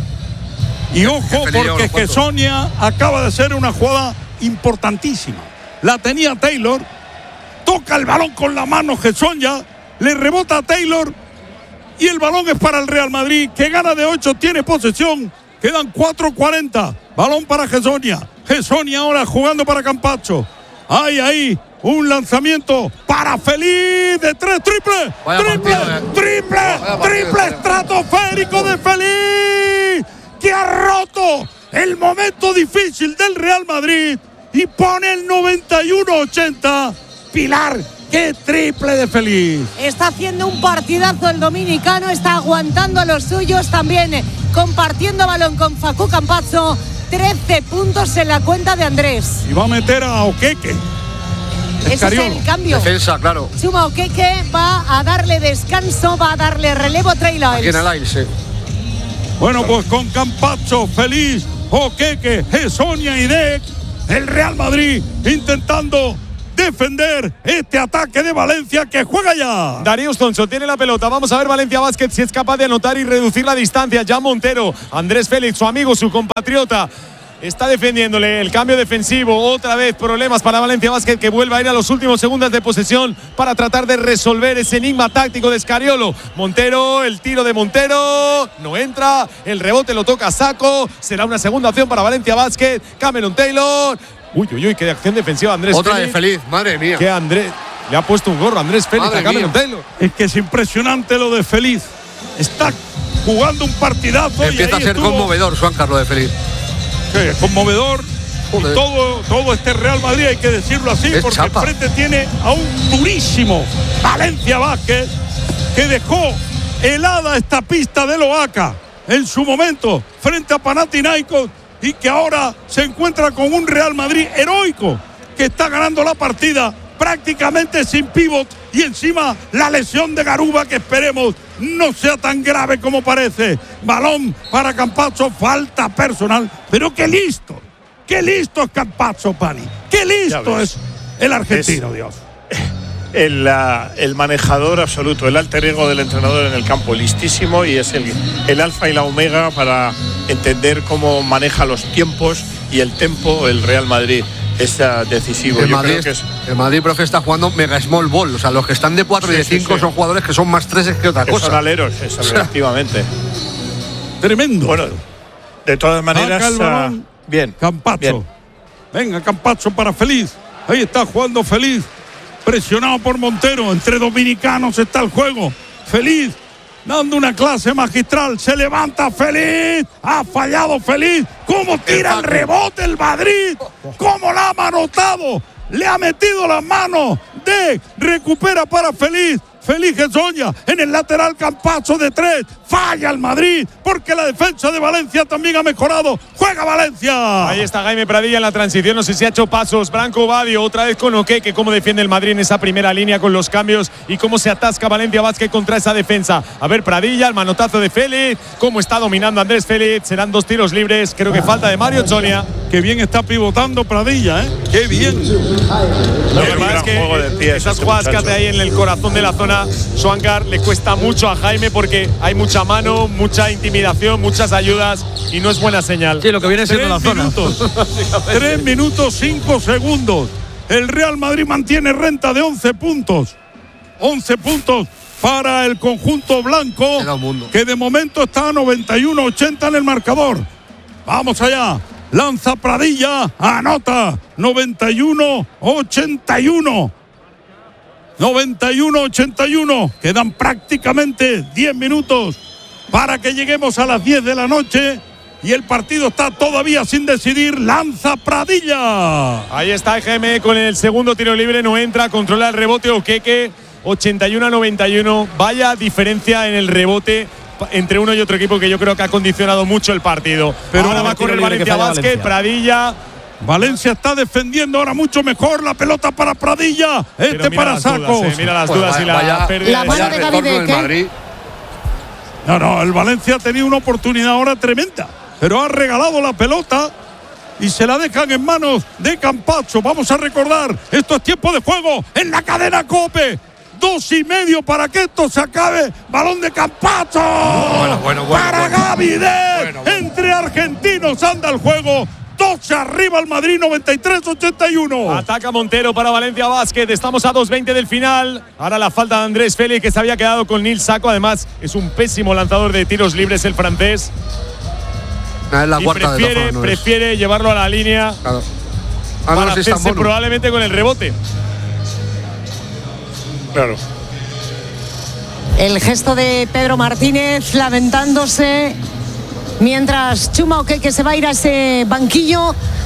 Y ojo, porque Gessonia acaba de hacer una jugada importantísima. La tenía Taylor, toca el balón con la mano Gessonia, le rebota a Taylor y el balón es para el Real Madrid, que gana de ocho, tiene posesión. Quedan cuatro cuarenta. Balón para Gessonia. Gessonia ahora jugando para Campazzo. Hay ahí un lanzamiento para Feliz de tres, triple, Vaya triple, partido, eh. triple, Vaya triple partido, estratosférico de Feliz, que ha roto el momento difícil del Real Madrid y pone el noventa y uno ochenta. Pilar, ¡Qué triple de Feliz! Está haciendo un partidazo el dominicano, está aguantando a los suyos, también eh, compartiendo balón con Facu Campazzo. trece puntos en la cuenta de Andrés. Y va a meter a Okeke. Ese es el cambio. Defensa, claro. Chuma Okeke va a darle descanso, va a darle relevo a Trey Lyles. Aquí en el aire, sí. Bueno, pues con Campazzo, Feliz, Okeke, Sonia y Dec, el Real Madrid intentando defender este ataque de Valencia que juega ya. Darius Thompson tiene la pelota. Vamos a ver Valencia Basket si es capaz de anotar y reducir la distancia. Ya Montero, Andrés Félix, su amigo, su compatriota, está defendiéndole el cambio defensivo. Otra vez problemas para Valencia Basket, que vuelve a ir a los últimos segundos de posesión para tratar de resolver ese enigma táctico de Scariolo. Montero, el tiro de Montero no entra, el rebote lo toca Sacco. Será una segunda opción para Valencia Basket. Cameron Taylor. Uy, uy, uy, qué acción defensiva Andrés Otra Félix. de Feliz, madre mía. Que Andrés le ha puesto un gorro a Andrés Félix Madre a Cameron mía. Taylor. Es que es impresionante lo de Feliz. Está jugando un partidazo. Empieza y ahí a ser estuvo, conmovedor, Juan Carlos de Feliz. Sí, conmovedor. Joder. Y todo, todo este Real Madrid, hay que decirlo así, Es porque chapa. enfrente tiene a un durísimo Valencia Basket que dejó helada esta pista del Oaxaca en su momento frente a Panathinaikos y que ahora se encuentra con un Real Madrid heroico que está ganando la partida prácticamente sin pívot y encima la lesión de Garuba, que esperemos no sea tan grave como parece. Balón para Campazzo, falta personal, pero qué listo, qué listo es Campazzo, Pani, qué listo es el argentino, Es- Dios. El, uh, el manejador absoluto, el alter ego del entrenador en el campo, listísimo, y es el, el alfa y la omega para entender cómo maneja los tiempos y el tempo el Real Madrid. Es uh, decisivo. El Yo Madrid, creo que es, el Madrid, profe, está jugando mega small ball. O sea, los que están de cuatro y Sí, de sí, cinco sí. son jugadores que son más treses que otra que cosa. son aleros, eso, O sea, efectivamente. Tremendo. Bueno, de todas maneras, Saca el balón. uh, bien. Campazzo. bien. Venga, Campazzo para Feliz. Ahí está jugando Feliz. Presionado por Montero. Entre dominicanos está el juego. Feliz dando una clase magistral. Se levanta Feliz. Ha fallado Feliz. ¿Cómo tira el rebote el Madrid? ¿Cómo la ha manotado? Le ha metido las manos. De recupera para Feliz. Feliz Gesoña en el lateral, Campazzo de tres. Falla el Madrid porque la defensa de Valencia también ha mejorado. Juega Valencia. Ahí está Jaime Pradilla en la transición, no sé si ha hecho pasos. Branco Badio otra vez con Okeke, cómo defiende el Madrid en esa primera línea con los cambios y cómo se atasca Valencia Basket contra esa defensa. A ver Pradilla, el manotazo de Félix, cómo está dominando Andrés Félix. Serán dos tiros libres, creo que falta de Mario Chonia. Qué bien está pivotando Pradilla, ¿eh? Qué bien. Lo que Un pasa gran es que juego de pies esas este jugadas que muchacho. hace ahí en el corazón de la zona, Swankar, le cuesta mucho a Jaime porque hay mucha mano, mucha intimidación, muchas ayudas y no es buena señal. Sí, lo que viene siendo la Tres zona. minutos. Tres minutos, cinco segundos. El Real Madrid mantiene renta de once puntos. once puntos para el conjunto blanco, Queda un mundo. que de momento está a noventa y uno ochenta en el marcador. Vamos allá. Lanza Pradilla, anota noventa y uno ochenta y uno. noventa y uno ochenta y uno. Quedan prácticamente diez minutos para que lleguemos a las diez de la noche y el partido está todavía sin decidir. Lanza Pradilla. Ahí está Jaime con el segundo tiro libre, no entra, controla el rebote Okeke, ochenta y uno a noventa y uno. Vaya diferencia en el rebote entre uno y otro equipo que yo creo que ha condicionado mucho el partido. Pero ahora va a correr Valencia Basket, Pradilla. Valencia está defendiendo ahora mucho mejor. La pelota para Pradilla. Este Pero mira para las Sacco. dudas, eh, mira las Pues dudas y la vaya- pérdida La de mano Vaya de retorno Gaby del Deck, ¿eh? Madrid. No, no, el Valencia ha tenido una oportunidad ahora tremenda, pero ha regalado la pelota y se la dejan en manos de Campazzo. Vamos a recordar, esto es tiempo de juego en la cadena COPE. Dos y medio para que esto se acabe. Balón de Campazzo. Bueno, bueno, bueno, para bueno. Gaby Deck. Bueno, bueno. Entre argentinos anda el juego. doce arriba el Madrid, noventa y tres ochenta y uno. Ataca Montero para Valencia Basket. Estamos a dos veinte del final. Ahora la falta de Andrés Félix, que se había quedado con Nil Sacco. Además, es un pésimo lanzador de tiros libres el francés. Ah, es la Y cuarta de prefiere, todas formas, no es. prefiere llevarlo a la línea Claro. Ah, no, para si es tan hacerse bueno. probablemente con el rebote. Claro. El gesto de Pedro Martínez lamentándose mientras Chuma Okeke se va a ir a ese banquillo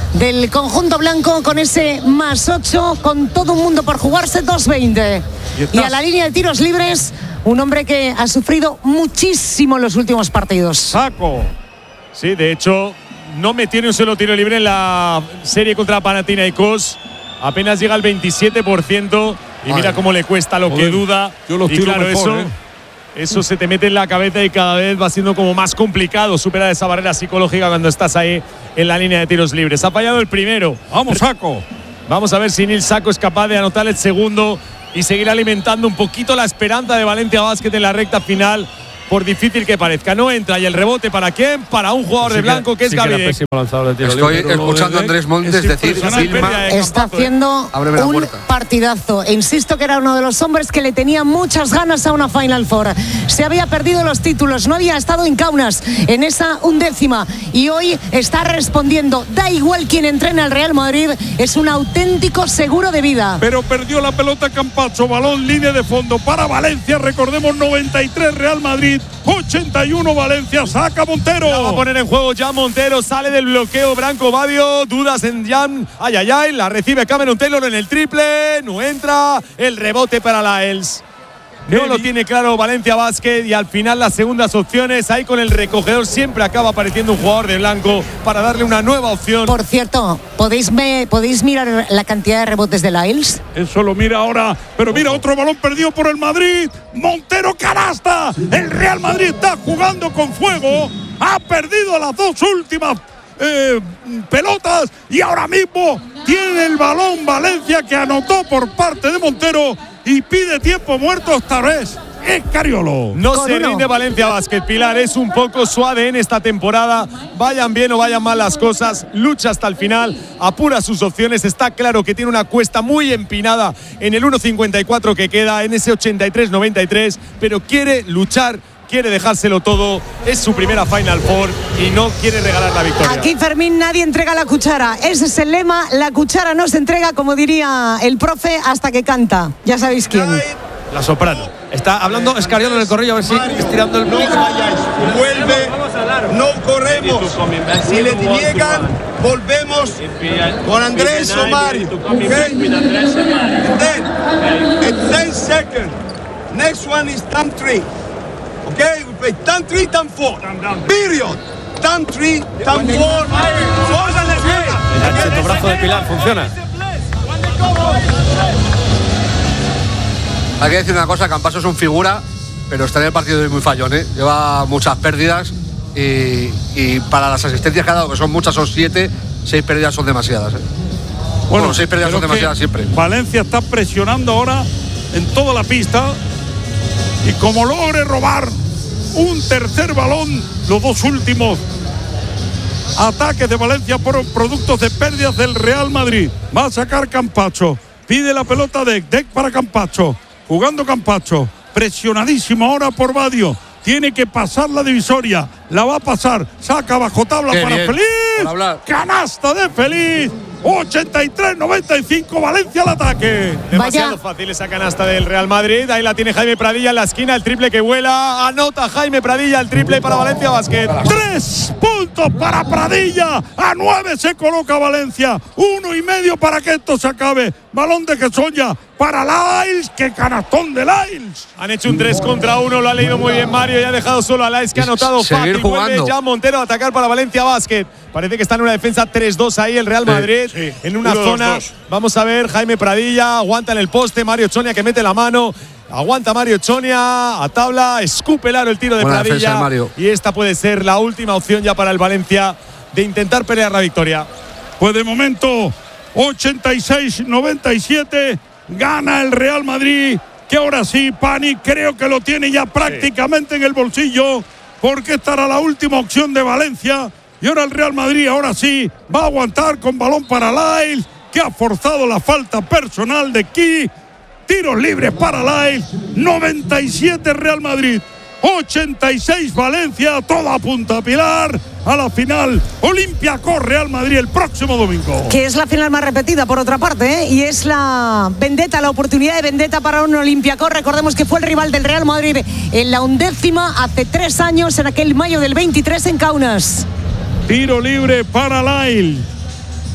del conjunto blanco con ese más ocho, con todo un mundo por jugarse, dos veinte. Y, y a la línea de tiros libres, un hombre que ha sufrido muchísimo en los últimos partidos. Saco. Sí, de hecho, no metió ni un solo tiro libre en la serie contra Panathinaikos. Apenas llega al veintisiete por ciento y mira cómo le cuesta lo Joder, que duda. yo los y tiro claro, mejor, eso, ¿eh? eso se te mete en la cabeza y cada vez va siendo como más complicado superar esa barrera psicológica cuando estás ahí en la línea de tiros libres. Ha fallado el primero. Vamos, Saco. Vamos a ver si Nil Saco es capaz de anotar el segundo y seguir alimentando un poquito la esperanza de Valencia Basket en la recta final, por difícil que parezca. No entra. ¿Y el rebote para quién? Para un jugador sí de blanco que, que es sí Gavidec. Estoy escuchando a Andrés Montes decir Vilma, está haciendo un partidazo. E insisto que era uno de los hombres que le tenía muchas ganas a una Final Four. Se había perdido los títulos, no había estado en Kaunas en esa undécima y hoy está respondiendo. Da igual quien entrena al Real Madrid, es un auténtico seguro de vida. Pero perdió la pelota Campazzo, balón, línea de fondo para Valencia. Recordemos, noventa y tres Real Madrid, ochenta y uno Valencia. Saca Montero. La va a poner en juego ya Montero. Sale del bloqueo Branco Badio. Dudas en Jan. Ay, ay, ay. La recibe Cameron Taylor en el triple. No entra. El rebote para Lyles. No lo tiene claro Valencia Basket y al final las segundas opciones ahí con el recogedor siempre acaba apareciendo un jugador de blanco para darle una nueva opción. Por cierto, ¿podéis, me, ¿podéis mirar la cantidad de rebotes de Lyles? Eso lo mira ahora, pero mira otro balón perdido por el Madrid. Montero, canasta. El Real Madrid está jugando con fuego. Ha perdido las dos últimas eh, pelotas y ahora mismo tiene el balón Valencia, que anotó por parte de Montero y pide tiempo muerto esta vez. Es Cariolo. No Con se uno. rinde Valencia Basket, Pilar. Es un poco suave en esta temporada. Vayan bien o vayan mal las cosas. Lucha hasta el final. Apura sus opciones. Está claro que tiene una cuesta muy empinada en el uno cincuenta y cuatro que queda, en ese ochenta y tres noventa y tres. Pero quiere luchar. Quiere dejárselo todo, es su primera Final Four y no quiere regalar la victoria. Aquí, Fermín, nadie entrega la cuchara. Ese es el lema, la cuchara no se entrega, como diría el profe, hasta que canta. Ya sabéis quién. La soprano. Está hablando Escariolo en el corrillo, a ver si estirando el... No vayáis, vuelve, no corremos. Si le niegan, volvemos con Andrés o Mario. Okay? And then, in ten seconds, next one is time three. Okay, we play time three, time four. Period. Time three, time four. El brazo de Pilar funciona. Hay que decir una cosa, Campazzo es un figura, pero está en el partido de hoy muy fallón, ¿eh? Lleva muchas pérdidas y, y para las asistencias que ha dado, que son muchas, son siete, seis pérdidas son demasiadas, ¿eh? Bueno, bueno, seis pérdidas son demasiadas siempre. Valencia está presionando ahora en toda la pista. Y como logre robar un tercer balón, los dos últimos ataques de Valencia fueron productos de pérdidas del Real Madrid. Va a sacar Campazzo. Pide la pelota de Deck para Campazzo. Jugando Campazzo. Presionadísimo ahora por Badio. Tiene que pasar la divisoria. La va a pasar. Saca bajo tabla Qué para bien. Feliz. Canasta de Feliz. ochenta y tres noventa y cinco, Valencia al ataque. Demasiado Vaya. fácil esa canasta del Real Madrid. Ahí la tiene Jaime Pradilla en la esquina, el triple que vuela. Anota Jaime Pradilla el triple para Valencia Basket. Tres puntos para Pradilla. A nueve se coloca Valencia. Uno y medio para que esto se acabe. Balón de Gesoya para Lyles. ¡Qué canastón de Lyles! Han hecho un tres contra uno, lo ha leído muy bien Mario y ha dejado solo a Lyles, que ha anotado fácil. Vuelve ya Montero a atacar para Valencia Basket. Parece que está en una defensa tres dos ahí el Real Madrid. Sí, sí. En una uno, zona. Dos, dos. Vamos a ver, Jaime Pradilla aguanta en el poste. Mario Chonia que mete la mano. Aguanta Mario Chonia a tabla. Escupe el aro el tiro de Buena Pradilla. Defensa, Mario. Y esta puede ser la última opción ya para el Valencia de intentar pelear la victoria. Pues de momento, ochenta y seis noventa y siete. Gana el Real Madrid. Que ahora sí, Pani creo que lo tiene ya prácticamente sí. en el bolsillo. Porque esta era la última opción de Valencia. Y ahora el Real Madrid, ahora sí, va a aguantar con balón para Lyles, que ha forzado la falta personal de Ki. Tiros libres para Lyles. noventa y siete Real Madrid. ochenta y seis Valencia. Todo apunta a Pilar. A la final, Olympiacos Real Madrid el próximo domingo. Que es la final más repetida, por otra parte, ¿eh? Y es la vendetta, la oportunidad de vendetta para un Olympiacos. Recordemos que fue el rival del Real Madrid en la undécima hace tres años, en aquel mayo del veintitrés en Kaunas. Tiro libre para Lyles.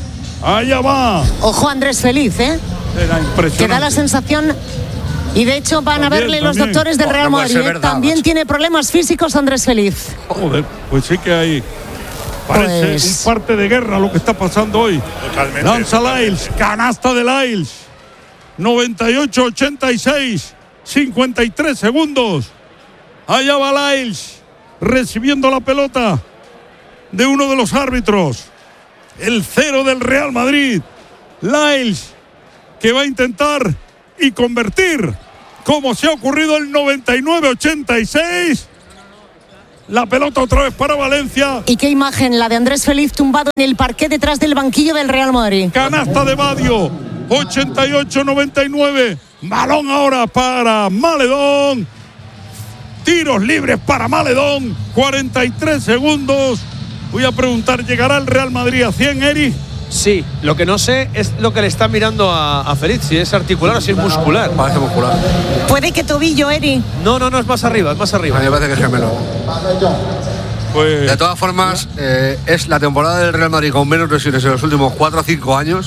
Allá va. Ojo Andrés Feliz, ¿eh? Era impresionante. Que da la sensación, y de hecho van también, a verle también. los doctores del Real no puede Madrid. ser verdad, También macho. tiene problemas físicos Andrés Feliz. Joder, pues sí que hay. Parece Pues- un parte de guerra lo que está pasando hoy. Totalmente. Lanza totalmente. Lyles, canasta de Lyles. noventa y ocho ochenta y seis, cincuenta y tres segundos. Allá va Lyles, recibiendo la pelota de uno de los árbitros. El cero del Real Madrid. Lyles, que va a intentar y convertir, como se ha ocurrido el noventa y nueve ochenta y seis. La pelota otra vez para Valencia. Y qué imagen la de Andrés Feliz tumbado en el parqué detrás del banquillo del Real Madrid. Canasta de Badio, ochenta y ocho noventa y nueve. Balón ahora para Maledón. Tiros libres para Maledón. cuarenta y tres segundos. Voy a preguntar, ¿llegará el Real Madrid a cien, Eri? Sí, lo que no sé es lo que le está mirando a, a Feliz, si es articular o si es muscular. Parece muscular. Puede que tobillo, Eri. No, no, no, es más arriba, es más arriba. A mí me parece que es gemelo. Pues De todas formas, eh, es la temporada del Real Madrid con menos lesiones en los últimos cuatro o cinco años.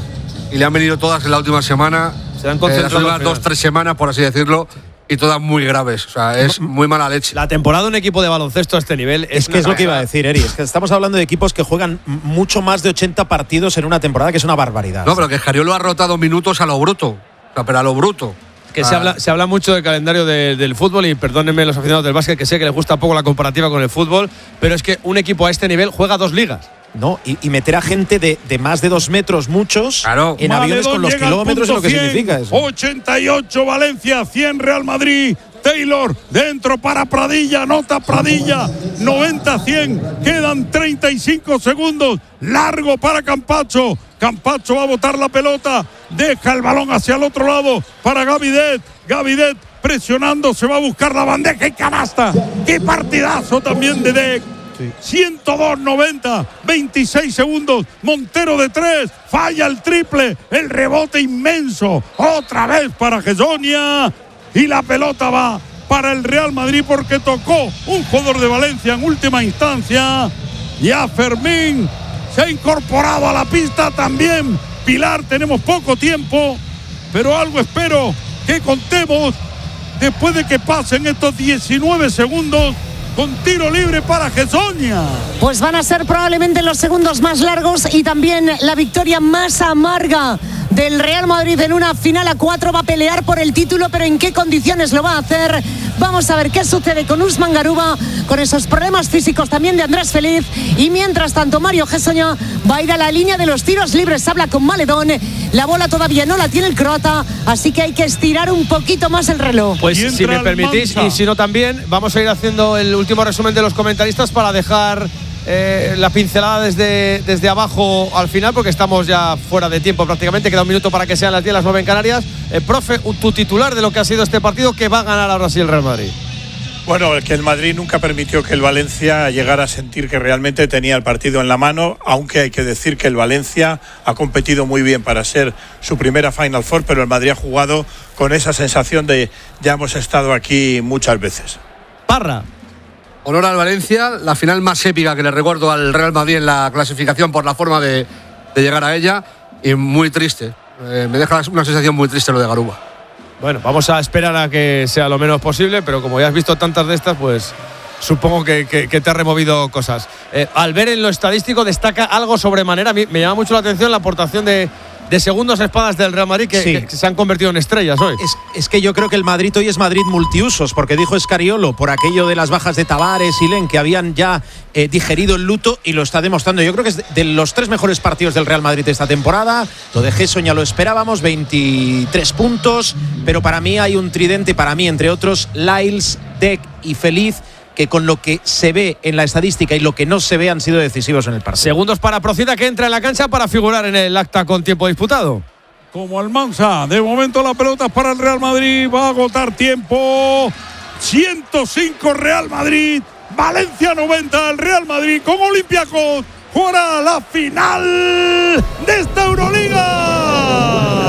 Y le han venido todas en la última semana. Se han eh, concentrado las al últimas final. dos, tres semanas, por así decirlo. Y todas muy graves. O sea, es muy mala leche. La temporada de un equipo de baloncesto a este nivel es, Es que es lo que iba a decir, Eri. Es que estamos hablando de equipos que juegan m- mucho más de ochenta partidos en una temporada, que es una barbaridad. No, pero que Escariolo ha rotado minutos a lo bruto. O sea, pero a lo bruto. Que se, Ah. habla, se habla mucho del calendario de- del fútbol y perdónenme los aficionados del básquet que sé que les gusta poco la comparativa con el fútbol, pero es que un equipo a este nivel juega dos ligas. No, y, y meter a gente de, de más de dos metros, muchos, Claro. en aviones Maledón con los llega al kilómetros, es punto lo que cien. significa eso. ochenta y ocho Valencia, cien Real Madrid. Taylor dentro para Pradilla, anota Pradilla. noventa cien, quedan treinta y cinco segundos. Largo para Campacho. Campacho va a botar la pelota. Deja el balón hacia el otro lado para Gavidet. Gavidet presionando, se va a buscar la bandeja y canasta. ¡Qué partidazo también de Dec! ciento dos noventa, veintiséis segundos. Montero de tres, falla el triple. El rebote inmenso. Otra vez para Gessonia. Y la pelota va para el Real Madrid porque tocó un jugador de Valencia en última instancia. Ya Fermín se ha incorporado a la pista también. Pilar, tenemos poco tiempo, pero algo espero que contemos después de que pasen estos diecinueve segundos con tiro libre para Gessonia. Pues van a ser probablemente los segundos más largos y también la victoria más amarga del Real Madrid en una final a cuatro. Va a pelear por el título, pero ¿en qué condiciones lo va a hacer? Vamos a ver qué sucede con Usman Garuba, con esos problemas físicos también de Andrés Feliz. Y mientras tanto, Mario Gessonia va a ir a la línea de los tiros libres. Habla con Maledón. La bola todavía no la tiene el croata, así que hay que estirar un poquito más el reloj. Pues Y si entra me permitís, Almanza. y si no también, vamos a ir haciendo el último resumen de los comentaristas para dejar eh, la pincelada desde, desde abajo al final, porque estamos ya fuera de tiempo prácticamente. Queda un minuto para que sean las diez, las nueve en Canarias. Eh, profe, tu titular de lo que ha sido este partido, que va a ganar ahora sí el Real Madrid. Bueno, que el Madrid nunca permitió que el Valencia llegara a sentir que realmente tenía el partido en la mano, aunque hay que decir que el Valencia ha competido muy bien para ser su primera Final Four, pero el Madrid ha jugado con esa sensación de ya hemos estado aquí muchas veces. Parra. Honor al Valencia, la final más épica que le recuerdo al Real Madrid en la clasificación por la forma de, de llegar a ella, y muy triste. Eh, me deja una sensación muy triste lo de Garuba. Bueno, vamos a esperar a que sea lo menos posible, pero como ya has visto tantas de estas, pues supongo que, que, que te ha removido cosas. Eh, al ver en lo estadístico destaca algo sobremanera. A mí me llama mucho la atención la aportación de, de segundos espadas del Real Madrid que, Sí. que se han convertido en estrellas hoy. Es, es que yo creo que el Madrid hoy es Madrid multiusos, porque dijo Escariolo por aquello de las bajas de Tavares y Len, que habían ya eh, digerido el luto, y lo está demostrando. Yo creo que es de, de los tres mejores partidos del Real Madrid esta temporada. Lo de Gessonia lo esperábamos, veintitrés puntos, pero para mí hay un tridente, para mí entre otros, Lyles, Dec y Feliz, que con lo que se ve en la estadística y lo que no se ve han sido decisivos en el partido. Segundos para Procida, que entra en la cancha para figurar en el acta con tiempo disputado. Como Almanza, de momento la pelota es para el Real Madrid, va a agotar tiempo. ciento cinco Real Madrid, Valencia noventa, el Real Madrid con Olympiacos jugará la final de esta Euroliga.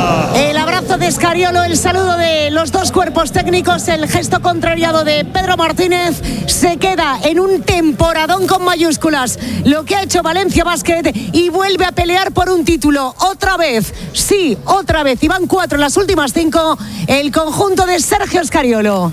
El abrazo de Scariolo, el saludo de los dos cuerpos técnicos, el gesto contrariado de Pedro Martínez. Se queda en un temporadón con mayúsculas lo que ha hecho Valencia Basket y vuelve a pelear por un título. Otra vez, sí, otra vez. Y van cuatro en las últimas cinco. El conjunto de Sergio Scariolo.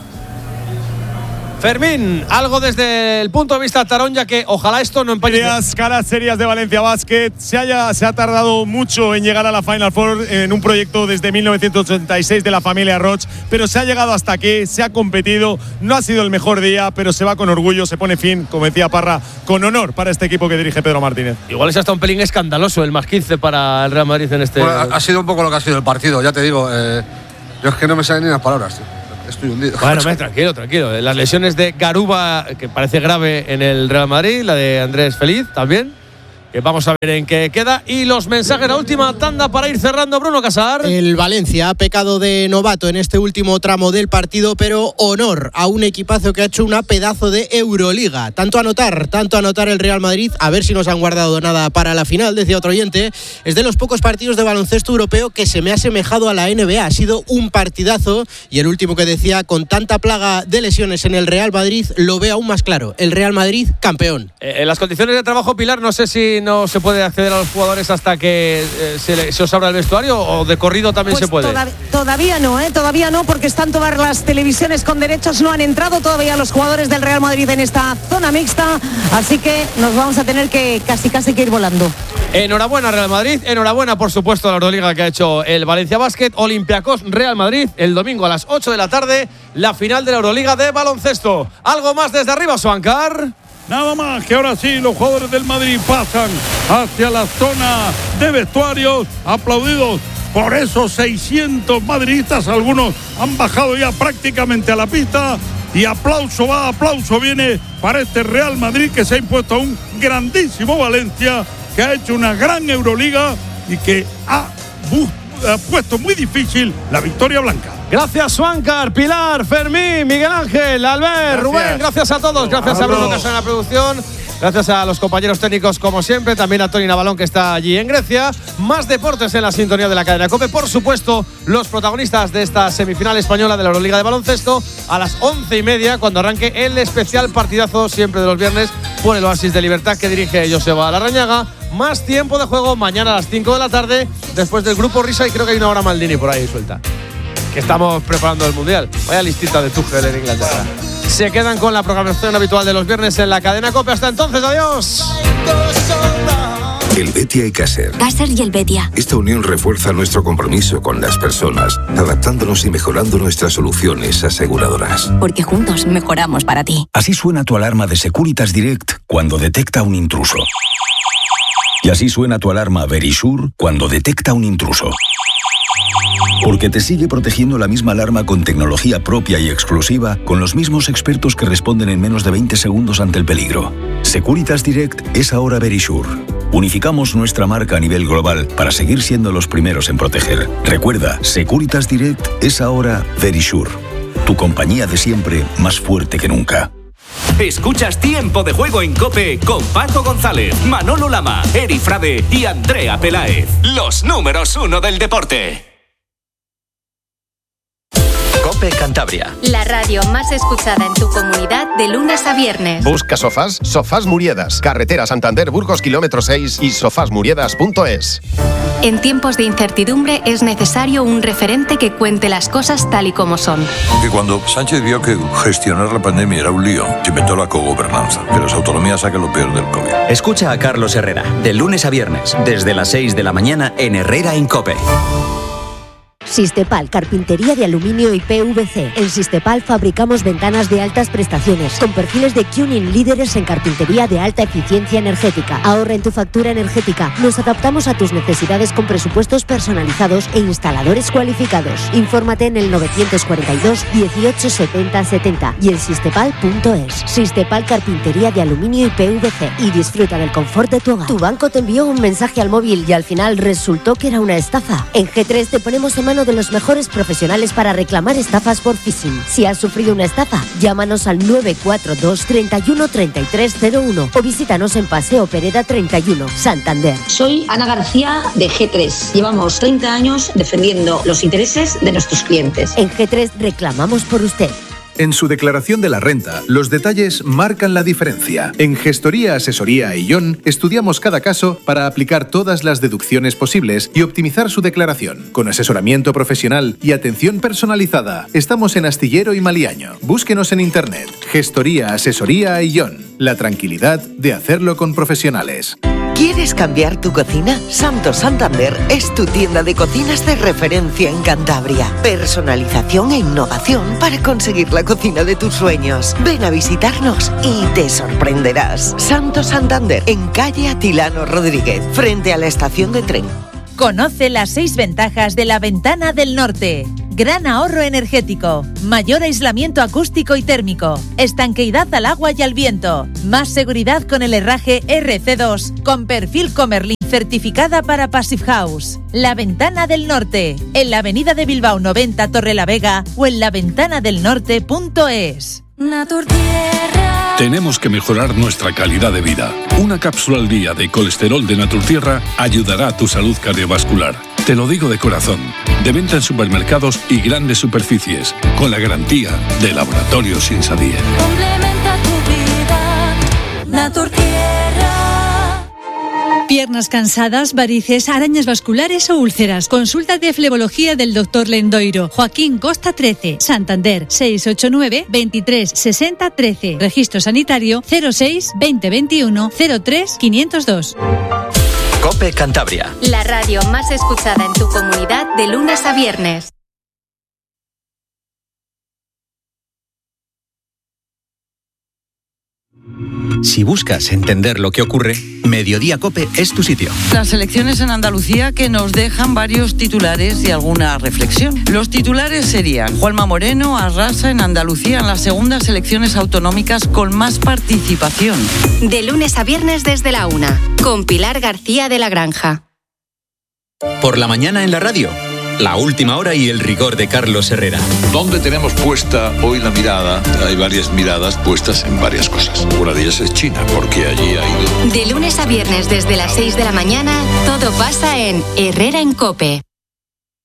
Fermín, algo desde el punto de vista de Tarón, ya que ojalá esto no empañe. Las caras serias de Valencia Basket. Se, haya, se ha tardado mucho en llegar a la Final Four en un proyecto desde mil novecientos ochenta y seis de la familia Roch, pero se ha llegado hasta aquí, se ha competido. No ha sido el mejor día, pero se va con orgullo, se pone fin, como decía Parra, con honor para este equipo que dirige Pedro Martínez. Igual es hasta un pelín escandaloso el más quince para el Real Madrid en este. Bueno, ha sido un poco lo que ha sido el partido, ya te digo. Eh, yo es que no me salen ni las palabras, tío. Estoy hundido. Bueno, me, tranquilo, tranquilo. Las lesiones de Garuba, que parece grave en el Real Madrid, la de Andrés Feliz también, que vamos a ver en qué queda. Y los mensajes, la última tanda para ir cerrando, Bruno Casar. El Valencia ha pecado de novato en este último tramo del partido, pero honor a un equipazo que ha hecho una pedazo de Euroliga. Tanto anotar, tanto anotar el Real Madrid, a ver si nos han guardado nada para la final, decía otro oyente. Es de los pocos partidos de baloncesto europeo que se me ha asemejado a la N B A. Ha sido un partidazo, y el último que decía, con tanta plaga de lesiones en el Real Madrid, lo veo aún más claro. El Real Madrid, campeón. Eh, en las condiciones de trabajo, Pilar, no sé si no se puede acceder a los jugadores hasta que eh, se, le, se os abra el vestuario, o de corrido también pues se puede. Todav- todavía no, ¿eh? Todavía no, porque están todas las televisiones con derechos, no han entrado todavía los jugadores del Real Madrid en esta zona mixta, así que nos vamos a tener que casi casi que ir volando. Enhorabuena Real Madrid, enhorabuena por supuesto a la Euroliga que ha hecho el Valencia Basket. Olympiacos Real Madrid el domingo a las ocho de la tarde, la final de la Euroliga de baloncesto. ¿Algo más desde arriba, Suancar? Nada más, que ahora sí los jugadores del Madrid pasan hacia la zona de vestuarios, aplaudidos por esos seiscientos madridistas. Algunos han bajado ya prácticamente a la pista, y aplauso va, aplauso viene para este Real Madrid, que se ha impuesto a un grandísimo Valencia, que ha hecho una gran Euroliga y que ha, ha puesto muy difícil la victoria blanca. Gracias, Suancar, Pilar, Fermín, Miguel Ángel, Albert, Gracias. Rubén, gracias a todos, gracias a Bruno Casar en la producción, gracias a los compañeros técnicos como siempre, también a Tony Navalón que está allí en Grecia. Más deportes en la sintonía de la cadena COPE, por supuesto, los protagonistas de esta semifinal española de la Euroliga de baloncesto a las once y media, cuando arranque el especial partidazo siempre de los viernes por el Oasis de Libertad que dirige Joseba Larrañaga. Más tiempo de juego mañana a las cinco de la tarde, después del Grupo Risa, y creo que hay una hora Maldini por ahí suelta, que estamos preparando el Mundial. Vaya listita de Tuchel en Inglaterra. Se quedan con la programación habitual de los viernes en la cadena COPE. Hasta entonces, adiós. Helvetia y Caser. Caser y Helvetia. Esta unión refuerza nuestro compromiso con las personas, adaptándonos y mejorando nuestras soluciones aseguradoras. Porque juntos mejoramos para ti. Así suena tu alarma de Securitas Direct cuando detecta un intruso. Y así suena tu alarma Verisure cuando detecta un intruso. Porque te sigue protegiendo la misma alarma con tecnología propia y exclusiva, con los mismos expertos que responden en menos de veinte segundos ante el peligro. Securitas Direct es ahora Verisure. Unificamos nuestra marca a nivel global para seguir siendo los primeros en proteger. Recuerda, Securitas Direct es ahora Verisure. Tu compañía de siempre, más fuerte que nunca. Escuchas Tiempo de Juego en COPE con Paco González, Manolo Lama, Eri Frade y Andrea Peláez. Los números uno del deporte. COPE Cantabria. La radio más escuchada en tu comunidad de lunes a viernes. Busca sofás, Sofás Muriedas, carretera Santander Burgos kilómetro seis y sofás muriedas punto es. En tiempos de incertidumbre es necesario un referente que cuente las cosas tal y como son. Que cuando Sánchez vio que gestionar la pandemia era un lío, se inventó la cogobernanza, que las autonomías saquen lo peor del COVID. Escucha a Carlos Herrera, de lunes a viernes, desde las seis de la mañana en Herrera en COPE. Sistepal, carpintería de aluminio y P V C. En Sistepal fabricamos ventanas de altas prestaciones, con perfiles de Cunin líderes en carpintería de alta eficiencia energética. Ahorra en tu factura energética. Nos adaptamos a tus necesidades con presupuestos personalizados e instaladores cualificados. Infórmate en el novecientos cuarenta y dos, dieciocho, setenta, setenta y en sistepal punto es. Sistepal, carpintería de aluminio y P V C. Y disfruta del confort de tu hogar. Tu banco te envió un mensaje al móvil y al final resultó que era una estafa. En G tres te ponemos en manos mano de los mejores profesionales para reclamar estafas por phishing. Si has sufrido una estafa, llámanos al nueve cuatro dos, treinta y uno, treinta y tres cero uno o visítanos en Paseo Pereda treinta y uno, Santander. Soy Ana García de G tres. Llevamos treinta años defendiendo los intereses de nuestros clientes. En G tres reclamamos por usted. En su declaración de la renta, los detalles marcan la diferencia. En Gestoría Asesoría Aillón estudiamos cada caso para aplicar todas las deducciones posibles y optimizar su declaración. Con asesoramiento profesional y atención personalizada. Estamos en Astillero y Maliaño. Búsquenos en internet. Gestoría Asesoría Aillón. La tranquilidad de hacerlo con profesionales. ¿Quieres cambiar tu cocina? Santo Santander es tu tienda de cocinas de referencia en Cantabria. Personalización e innovación para conseguir la cocina de tus sueños. Ven a visitarnos y te sorprenderás. Santo Santander, en calle Atilano Rodríguez, frente a la estación de tren. Conoce las seis ventajas de la Ventana del Norte. Gran ahorro energético, mayor aislamiento acústico y térmico, estanqueidad al agua y al viento, más seguridad con el herraje R C dos, con perfil Comerlin certificada para Passive House. La Ventana del Norte, en la avenida de Bilbao noventa Torrelavega o en la ventana del norte punto es. Naturtierra. Tenemos que mejorar nuestra calidad de vida. Una cápsula al día de colesterol de Naturtierra ayudará a tu salud cardiovascular. Te lo digo de corazón. De venta en supermercados y grandes superficies, con la garantía de Laboratorios Insadir. Complementa tu vida, Naturtierra. Piernas cansadas, varices, arañas vasculares o úlceras. Consulta de flebología del doctor Lendoiro. Joaquín Costa trece, Santander, seiscientos ochenta y nueve, veintitrés sesenta trece. Registro sanitario cero seis, veinte veintiuno, cero tres, quinientos dos. COPE Cantabria. La radio más escuchada en tu comunidad de lunes a viernes. Si buscas entender lo que ocurre, Mediodía COPE es tu sitio. Las elecciones en Andalucía que nos dejan varios titulares y alguna reflexión. Los titulares serían: Juanma Moreno arrasa en Andalucía en las segundas elecciones autonómicas con más participación. De lunes a viernes desde la una, con Pilar García de la Granja. Por la mañana en la radio, la última hora y el rigor de Carlos Herrera. ¿Dónde tenemos puesta hoy la mirada? Hay varias miradas puestas en varias cosas. Una de ellas es China, porque allí ha ido. De lunes a viernes desde las seis de la mañana, todo pasa en Herrera en COPE.